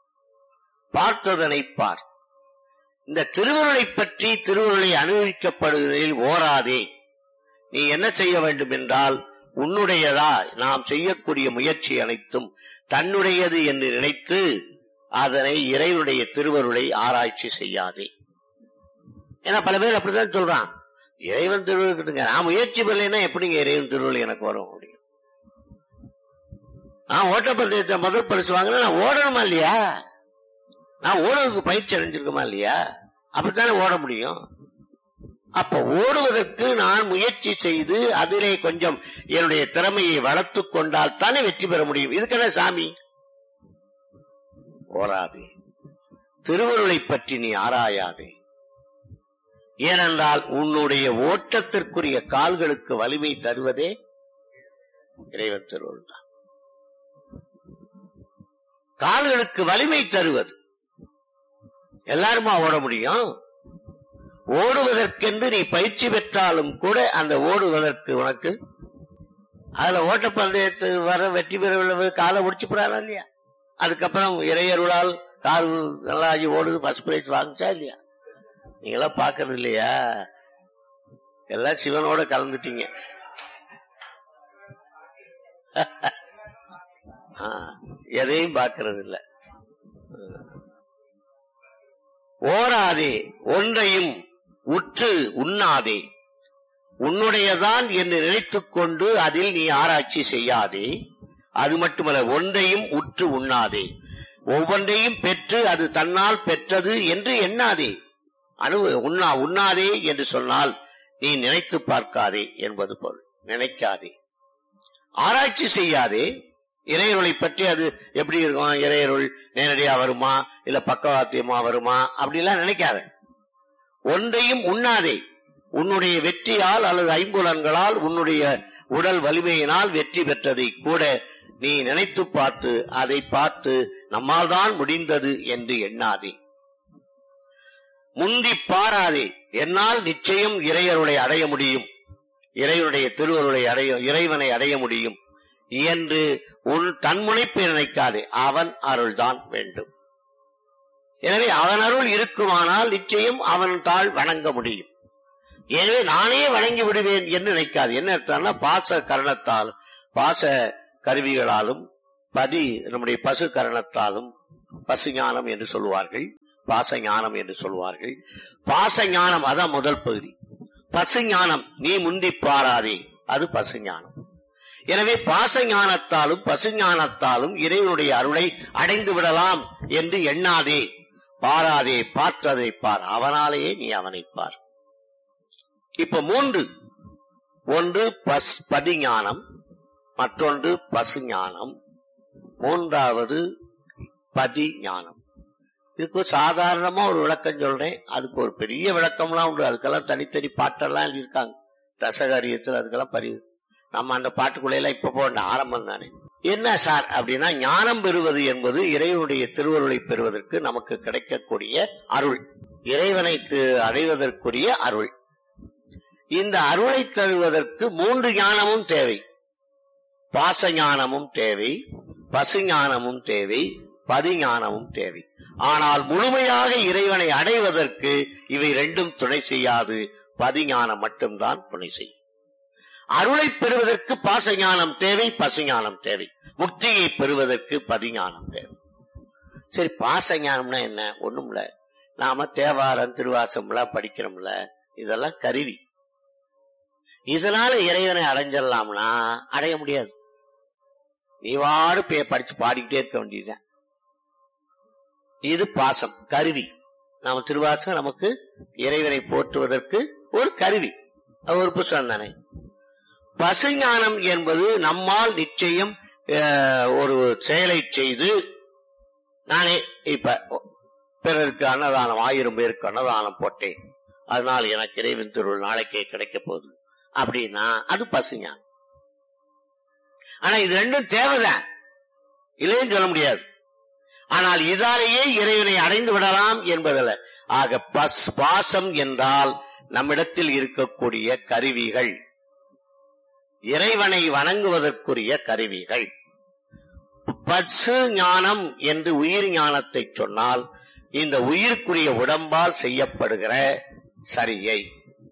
பார்த்ததனை பார். இந்த திருவருளை பற்றி, திருவருளை அனுபவிக்கப்படுவதில் ஓராதே. நீ என்ன செய்ய வேண்டும் என்றால், உன்னுடையதா நாம் செய்யக்கூடிய முயற்சி அனைத்தும் தன்னுடையது என்று நினைத்து அதனை இறைவனுடைய திருவருளை ஆராய்ச்சி செய்யாதே. ஏன்னா பல பேர் அப்படித்தான் சொல்றான், இறைவன் திருவருள் நான் முயற்சி பண்ணலைன்னா எப்படிங்க இறைவன் திருவருள் எனக்கு வரும் முடியும்? நான் ஓட்டப்பந்தயத்தை முதல் பரிசு வாங்கினா நான் ஓடணுமா இல்லையா? நான் ஓடுவதற்கு பயிற்சி அடைஞ்சிருக்குமா இல்லையா? அப்படித்தானே ஓட முடியும். அப்ப ஓடுவதற்கு நான் முயற்சி செய்து அதிலே கொஞ்சம் என்னுடைய திறமையை வளர்த்துக் கொண்டால் தானே வெற்றி பெற முடியும். இதுக்கென்ன சாமி? ஓராதே, திருவருளை பற்றி நீ ஆராயாதே. ஏனென்றால் உன்னுடைய ஓட்டத்திற்குரிய கால்களுக்கு வலிமை தருவதே இறைவன் திருவருள் தான். கால்களுக்கு வலிமை தருவது. எல்லாருமா ஓட முடியும்? ஓடுவதற்கென்று நீ பயிற்சி பெற்றாலும் கூட அந்த ஓடுவதற்கு உனக்கு அதுல ஓட்டப்பந்தயத்து வர வெற்றி பெற காலை முடிச்சு போறாரா இல்லையா? அதுக்கப்புறம் இறையருளால் கால் நல்லா ஓடுது, ஃபர்ஸ்ட் பிரைஸ் வாங்கிச்சா இல்லையா? நீங்களாம் பாக்குறது இல்லையா? எல்லாம் சிவனோட கலந்துட்டீங்க. எதையும் பார்க்கறது இல்ல. ஓராதே ஒன்றையும் உற்று உண்ணாதே, உன்னுடையதான் என்று நினைத்துக் கொண்டு அதில் நீ ஆராய்ச்சி செய்யாதே. அது மட்டுமல்ல, ஒன்றையும் உற்று உண்ணாதே, ஒவ்வொன்றையும் பெற்று அது தன்னால் பெற்றது என்று எண்ணாதே. உண்ணாதே என்று சொன்னால் நீ நினைத்து பார்க்காதே என்பது பொருள். நினைக்காதே, ஆராய்ச்சி செய்யாதே. இறையருளை பற்றி அது எப்படி இருக்கும், இறையருள் நேரடியா வருமா இல்ல பக்கவாத்தியமா வருமா அப்படிலாம் நினைக்காத. ஒன்றையும் உண்ணாதே, உன்னுடைய வெற்றியால் அல்லது ஐம்புலன்களால் உன்னுடைய உடல் வலிமையினால் வெற்றி பெற்றதை கூட நீ நினைத்து பார்த்து அதை பார்த்து நம்மால் தான் முடிந்தது என்று எண்ணாதே. முந்தி பாராதே, என்னால் நிச்சயம் இறையருளை அடைய முடியும், இறைவனுடைய திருவருளை இறைவனை அடைய முடியும் என்று உன் தன்முனைப்பை நினைக்காதே. அவன் அருள்தான் வேண்டும். எனவே அவன் அருள் இருக்குமானால் நிச்சயம் அவன் தாள் வணங்க முடியும். எனவே நானே வணங்கி விடுவேன் என்று நினைக்காது. என்ன அர்த்தம்னா, பாச கரணத்தால், பாச கருவிகளாலும், நம்முடைய பசு கரணத்தாலும், பசு ஞானம் என்று சொல்லுவார்கள், பாசஞானம் என்று சொல்வார்கள். பாசஞானம் அதான் முதல் பகுதி. பசுஞானம் நீ முந்தி பாராதே, அது பசுஞானம். எனவே பாசஞானத்தாலும் பசுஞானத்தாலும் இறைவனுடைய அருளை அடைந்து விடலாம் என்று எண்ணாதே, பாராதே, பார்த்ததை பார், அவனாலேயே நீ அவனை பார். இப்ப 3, ஒன்று பதிஞானம், மற்றொன்று பசுஞானம், மூன்றாவது பதிஞானம். இதுக்கு சாதாரணமா ஒரு விளக்கம் சொல்றேன். அதுக்கு ஒரு பெரிய விளக்கம்லாம் உண்டு. அதுக்கெல்லாம் தனித்தனி பாட்டெல்லாம் எழுதியிருக்காங்க தசகாரியத்தில். அதுக்கெல்லாம் பரிவு நம்ம அந்த பாட்டுக்குள்ளையெல்லாம் இப்ப போன ஆரம்பம் தானே. என்ன சார் அப்படின்னா, ஞானம் பெறுவது என்பது இறைவனுடைய திருவருளை பெறுவதற்கு நமக்கு கிடைக்கக்கூடிய அருள், இறைவனை அடைவதற்குரிய அருள். இந்த அருளை தருவதற்கு 3 ஞானமும் தேவை. பாசஞானமும் தேவை, பசுஞானமும் தேவை, பதிஞானமும் தேவை. ஆனால் முழுமையாக இறைவனை அடைவதற்கு இவை 2ம் துணை செய்யாது. பதிஞானம் மட்டும்தான் துணை செய்யும். அருளை பெறுவதற்கு பாசஞானம் தேவை, பசுஞானம் தேவை. முக்தியை பெறுவதற்கு பதிஞானம் தேவை. சரி, பாசஞானம்னா என்ன? ஒண்ணுமில்ல, நாம தேவாரம் திருவாசம்லாம் படிக்கிறோம்ல, இதெல்லாம் கருவி. இதனால இறைவனை அடைஞ்சிடலாம்னா அடைய முடியாது. நீ வாடு படிச்சு பாடிக்கிட்டே இருக்க வேண்டியதுதான். இது பாசம், கருவி. நாம திருவாசகம் நமக்கு இறைவனை போற்றுவதற்கு ஒரு கருவி, ஒரு புத்தகம் தானே. பசுஞானம் என்பது நம்மால் நிச்சயம் ஒரு செயலை செய்து, நானே இப்ப பிறருக்கு அன்னதானம் 1000 பேருக்கு அன்னதானம் போட்டேன், அதனால் எனக்கு இறைவன் திருவுள் நாளைக்கே கிடைக்க போகுது அப்படின்னா அது பசுஞானம். ஆனா இது 2ம் தேவைதான், இல்லைன்னு சொல்ல முடியாது. ஆனால் இதாலேயே இறைவனை அடைந்து விடலாம் என்பதில்லை. ஆக பாசம் என்றால் நம்மிடத்தில் இருக்கக்கூடிய கருவிகள், இறைவனை வணங்குவதற்குரிய கருவிகள். பசு ஞானம் என்று உயிர் ஞானத்தை சொன்னால் இந்த உயிர்க்குரிய உடம்பால் செய்யப்படுகிற சரியை.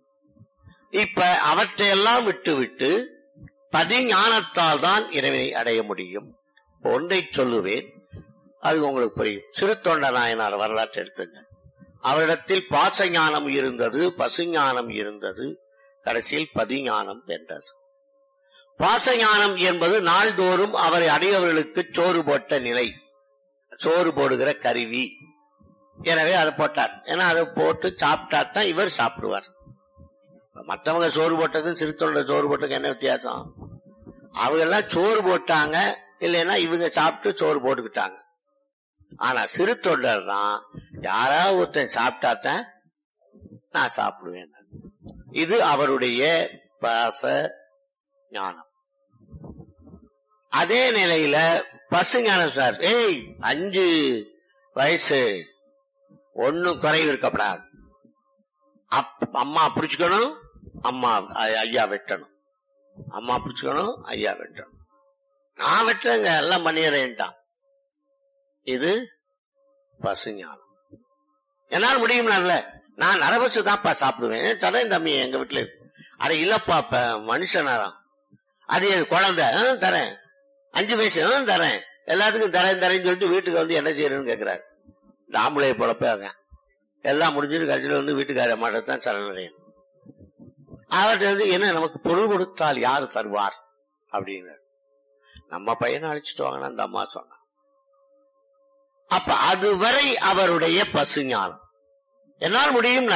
இப்ப அவற்றையெல்லாம் விட்டுவிட்டு பதிஞானத்தால் தான் இறைவனை அடைய முடியும். ஒன்றை சொல்லுவேன், அது உங்களுக்கு புரியும். சிறுத்தொண்ட நாயனார் வரலாற்று எடுத்துங்க. அவரிடத்தில் பாசஞானம் இருந்தது, பசுஞானம் இருந்தது, கடைசியில் பதிஞானம் வென்றது. பாசஞானம் என்பது நாள்தோறும் அவரை அடையவர்களுக்கு சோறு போட்ட நிலை, சோறு போடுகிற கருவி. எனவே அதை போட்டார். ஏன்னா அதை போட்டு சாப்பிட்டாத்தான் இவர் சாப்பிடுவார். மற்றவங்க சோறு போட்டதும் சிறுத்தொண்ட சோறு போட்டதுக்கு என்ன வித்தியாசம்? அவங்க எல்லாம் சோறு போட்டாங்க, இல்லைன்னா இவங்க சாப்பிட்டு சோறு போட்டுக்கிட்டாங்க. ஆனா சிறு தொண்டர் தான் யாராவது ஒருத்தன் சாப்பிட்டாத்தான் நான் சாப்பிடுவேன். இது அவருடைய பாச ஞானம். அதே நிலையில பசுஞானம் சார், 5 வயசு ஒன்னும் குறைவு இருக்கப்படாது. அம்மா பிடிச்சுக்கணும், அம்மா ஐயா வெட்டணும், அம்மா பிடிச்சுக்கணும், ஐயா வெட்டணும், நான் வெட்டுறேங்க எல்லாம் பண்ணிடுறேன்ட்டான். இது பசுஞானம். என்னால் முடியும்ல, நான் நரபசு தான்ப்பா சாப்பிடுவேன், தரேன் தம்பி எங்க வீட்டுல இருக்கு. அட இல்லப்பா, இப்ப மனுஷனாராம், அது குழந்தை தரேன், 5 வயசு தரேன், எல்லாத்துக்கும் தரேன் தரேன்னு சொல்லிட்டு வீட்டுக்கு வந்து என்ன செய்யறேன்னு கேட்கிறாரு. இந்த ஆம்பளை போலப்ப எல்லாம் முடிஞ்சிட்டு கட்சியில வந்து வீட்டுக்கார மாட்டத்தான் சரணடையும். அவர்கிட்ட வந்து என்ன நமக்கு பொருள் கொடுத்தால் யாரு தருவார் அப்படின்னு நம்ம பையனை அழைச்சிட்டு வாங்கன்னா அந்த அம்மா சொன்னாங்க. அப்ப அதுவரை அவருடைய பசுஞானம் என்னால் முடியும்.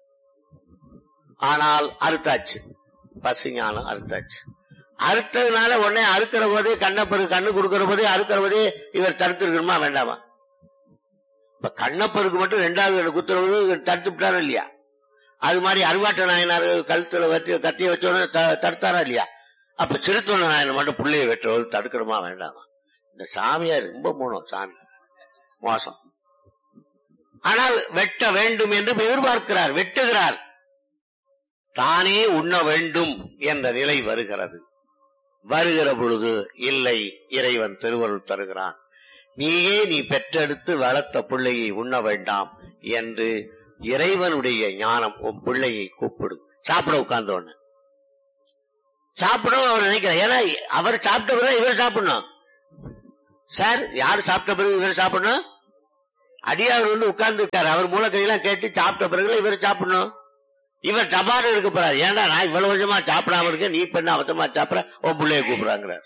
ஆனால் அறுத்தாச்சு, பசுஞானம் அறுத்தாச்சு. அறுத்ததுனால உடனே அறுக்கிற போதே கண்ணப்பருக்கு கண்ணு கொடுக்கிற போதே அறுக்கிற போதே இவர் தடுத்திருக்கணுமா வேண்டாமா? இப்ப கண்ணப்பருக்கு மட்டும் 2வது குத்துறது தடுத்து விட்டாரா இல்லையா? அது மாதிரி அருவாட்ட நாயனார் கழுத்துல வச்சு கத்திய வச்சோன்னு தடுத்தாரா இல்லையா? அப்ப சிறுத்தொண்ட நாயனர் மட்டும் பிள்ளைய வெட்டுறது தடுக்கணுமா வேண்டாமா? இந்த சாமியார் ரொம்ப மூணம், சாமி மோசம். ஆனால் வெட்ட வேண்டும் என்று எதிர்பார்க்கிறார், வெட்டுகிறார். தானே உண்ண வேண்டும் என்ற நிலை வருகிறது. வருகிற பொழுது இல்லை, இறைவன் திருவருள் தருகிறான். நீயே நீ பெற்றெடுத்து வளர்த்த பிள்ளையை உண்ண வேண்டாம் என்று இறைவனுடைய ஞானம் உன் பிள்ளையை கூப்பிடு. சாப்பிட உட்கார்ந்தோன்னு சாப்பிடும் அவர் நினைக்கிறார். ஏன்னா அவர் சாப்பிட்ட பிறகு இவர் சாப்பிடணும். சார் யாரு சாப்பிட்ட பிறகு இவர் சாப்பிடணும்? அடியார் வந்து உட்கார்ந்து இருக்காரு. அவர் மூலக்கையெல்லாம் கேட்டு சாப்பிட்ட பிறகு இவர் சாப்பிடணும். இவர் டபாடு இருக்க போறாரு. ஏன்டா நான் இவ்வளவு வருஷமா சாப்பிடாம இருக்கேன், நீ பெண்ண அவசரமா சாப்பிட உன் பிள்ளைய கூப்பிடுறாங்கிறார்.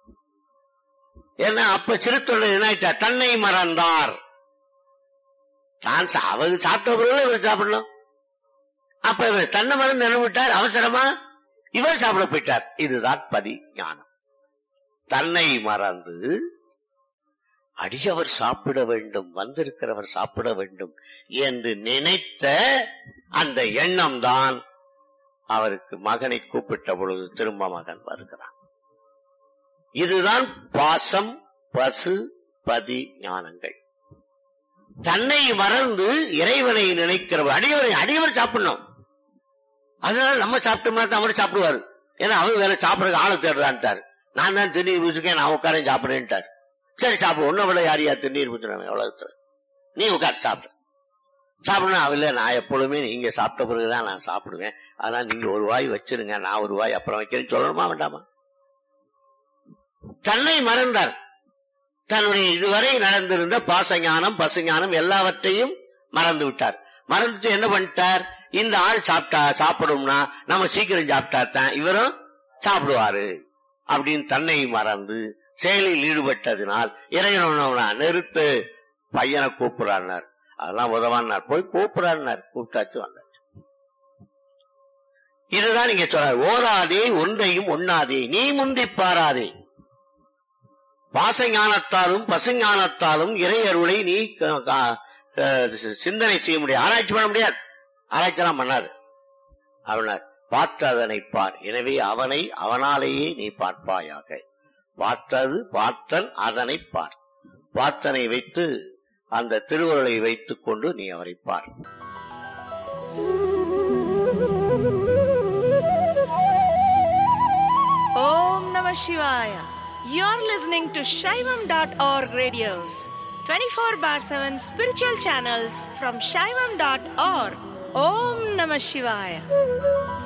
ஏன்னா அப்ப சிறுத்தொழில் என்ன தன்னை மறந்தார். தான் அவர் சாப்பிட்ட பிறகு இவர் சாப்பிடணும். அப்ப இவர் தன்னை மறந்து நினைவிட்டார். அவசரமா இவர் சாப்பிட போயிட்டார். இதுதான் பதி ஞானம். தன்னை மறந்து அடியவர் சாப்பிட வேண்டும், வந்திருக்கிறவர் சாப்பிட வேண்டும் என்று நினைத்த அந்த எண்ணம் தான் அவருக்கு மகனை கூப்பிட்ட பொழுது திரும்ப மகன் வருகிறான். இதுதான் பாசம், பசு, பதி ஞானங்கள். தன்னை மறந்து இறைவனை நினைக்கிறவர் அடியவர் சாப்பிடணும். அதனால நம்ம சாப்பிட்டோம்னா தான் அவர் சாப்பிடுவாரு. ஏன்னா அவர் வேற சாப்பிடறதுக்கு ஆளை தேடுறான்ட்டாரு. நான் தான் திருநீர் பூச்சிருக்கேன், நான் உட்கார சாப்பிடுறேன்ட்டாரு. சரி சாப்பிடு, ஒன்னும் விட யார் யார் திருநீர் பூச்சுறாங்க உலகத்துல, நீ உட்கார சாப்பிடு. சாப்பிடணும் அவ இல்ல, நான் எப்பொழுதுமே நீங்க சாப்பிட்ட பிறகுதான் நான் சாப்பிடுவேன், அதனால நீங்க ஒரு வாய் வச்சிருங்க, நான் ஒரு வாய் அப்புறம் வைக்கிறேன் சொல்லணுமா வேண்டாமா? தன்னை மறந்தார். தன்னுடைய இதுவரை நடந்திருந்த பாசஞானம், பசுஞானம் எல்லாவற்றையும் மறந்து விட்டார். மறந்துட்டு என்ன பண்ணிட்டார்? இந்த ஆள் சாப்பிடும்னா நம்ம சீக்கிரம் சாப்பிட்டாத்தான் இவரும் சாப்பிடுவாரு அப்படின்னு தன்னை மறந்து செயலில் ஈடுபட்டதினால் இறைவனா நிறுத்து, பையனை கூப்பிடுறார். அதெல்லாம் உதவானார். போய் கூப்பிடுறார். கூப்பிட்டாச்சு வந்தார். இதுதான் நீங்க சொல்ற ஓராதே ஒன்றையும் ஒண்ணாதே நீ முந்தி பாராதே. பாசஞானத்தாலும் பசுஞானத்தாலும் இறை அருளை நீ சிந்தனை செய்ய முடியாது, ஆராய்ச்சி பண்ண முடியாது. ஆராய்ச்சிலாம் பண்ணாது. அவனார் பார்த்ததனை பார், எனவே அவனை அவனாலேயே நீ பார்ப்பாயாக. பார்த்தது பார்த்தன் அதனை பார். பார்த்தனை வைத்து அந்த திருவருளை வைத்துக் கொண்டு நீ அவரை பார். Om Namah Shivaya. You're listening to Shaivam.org radios, 24/7 spiritual channels from Shaivam.org. Om Namah Shivaya.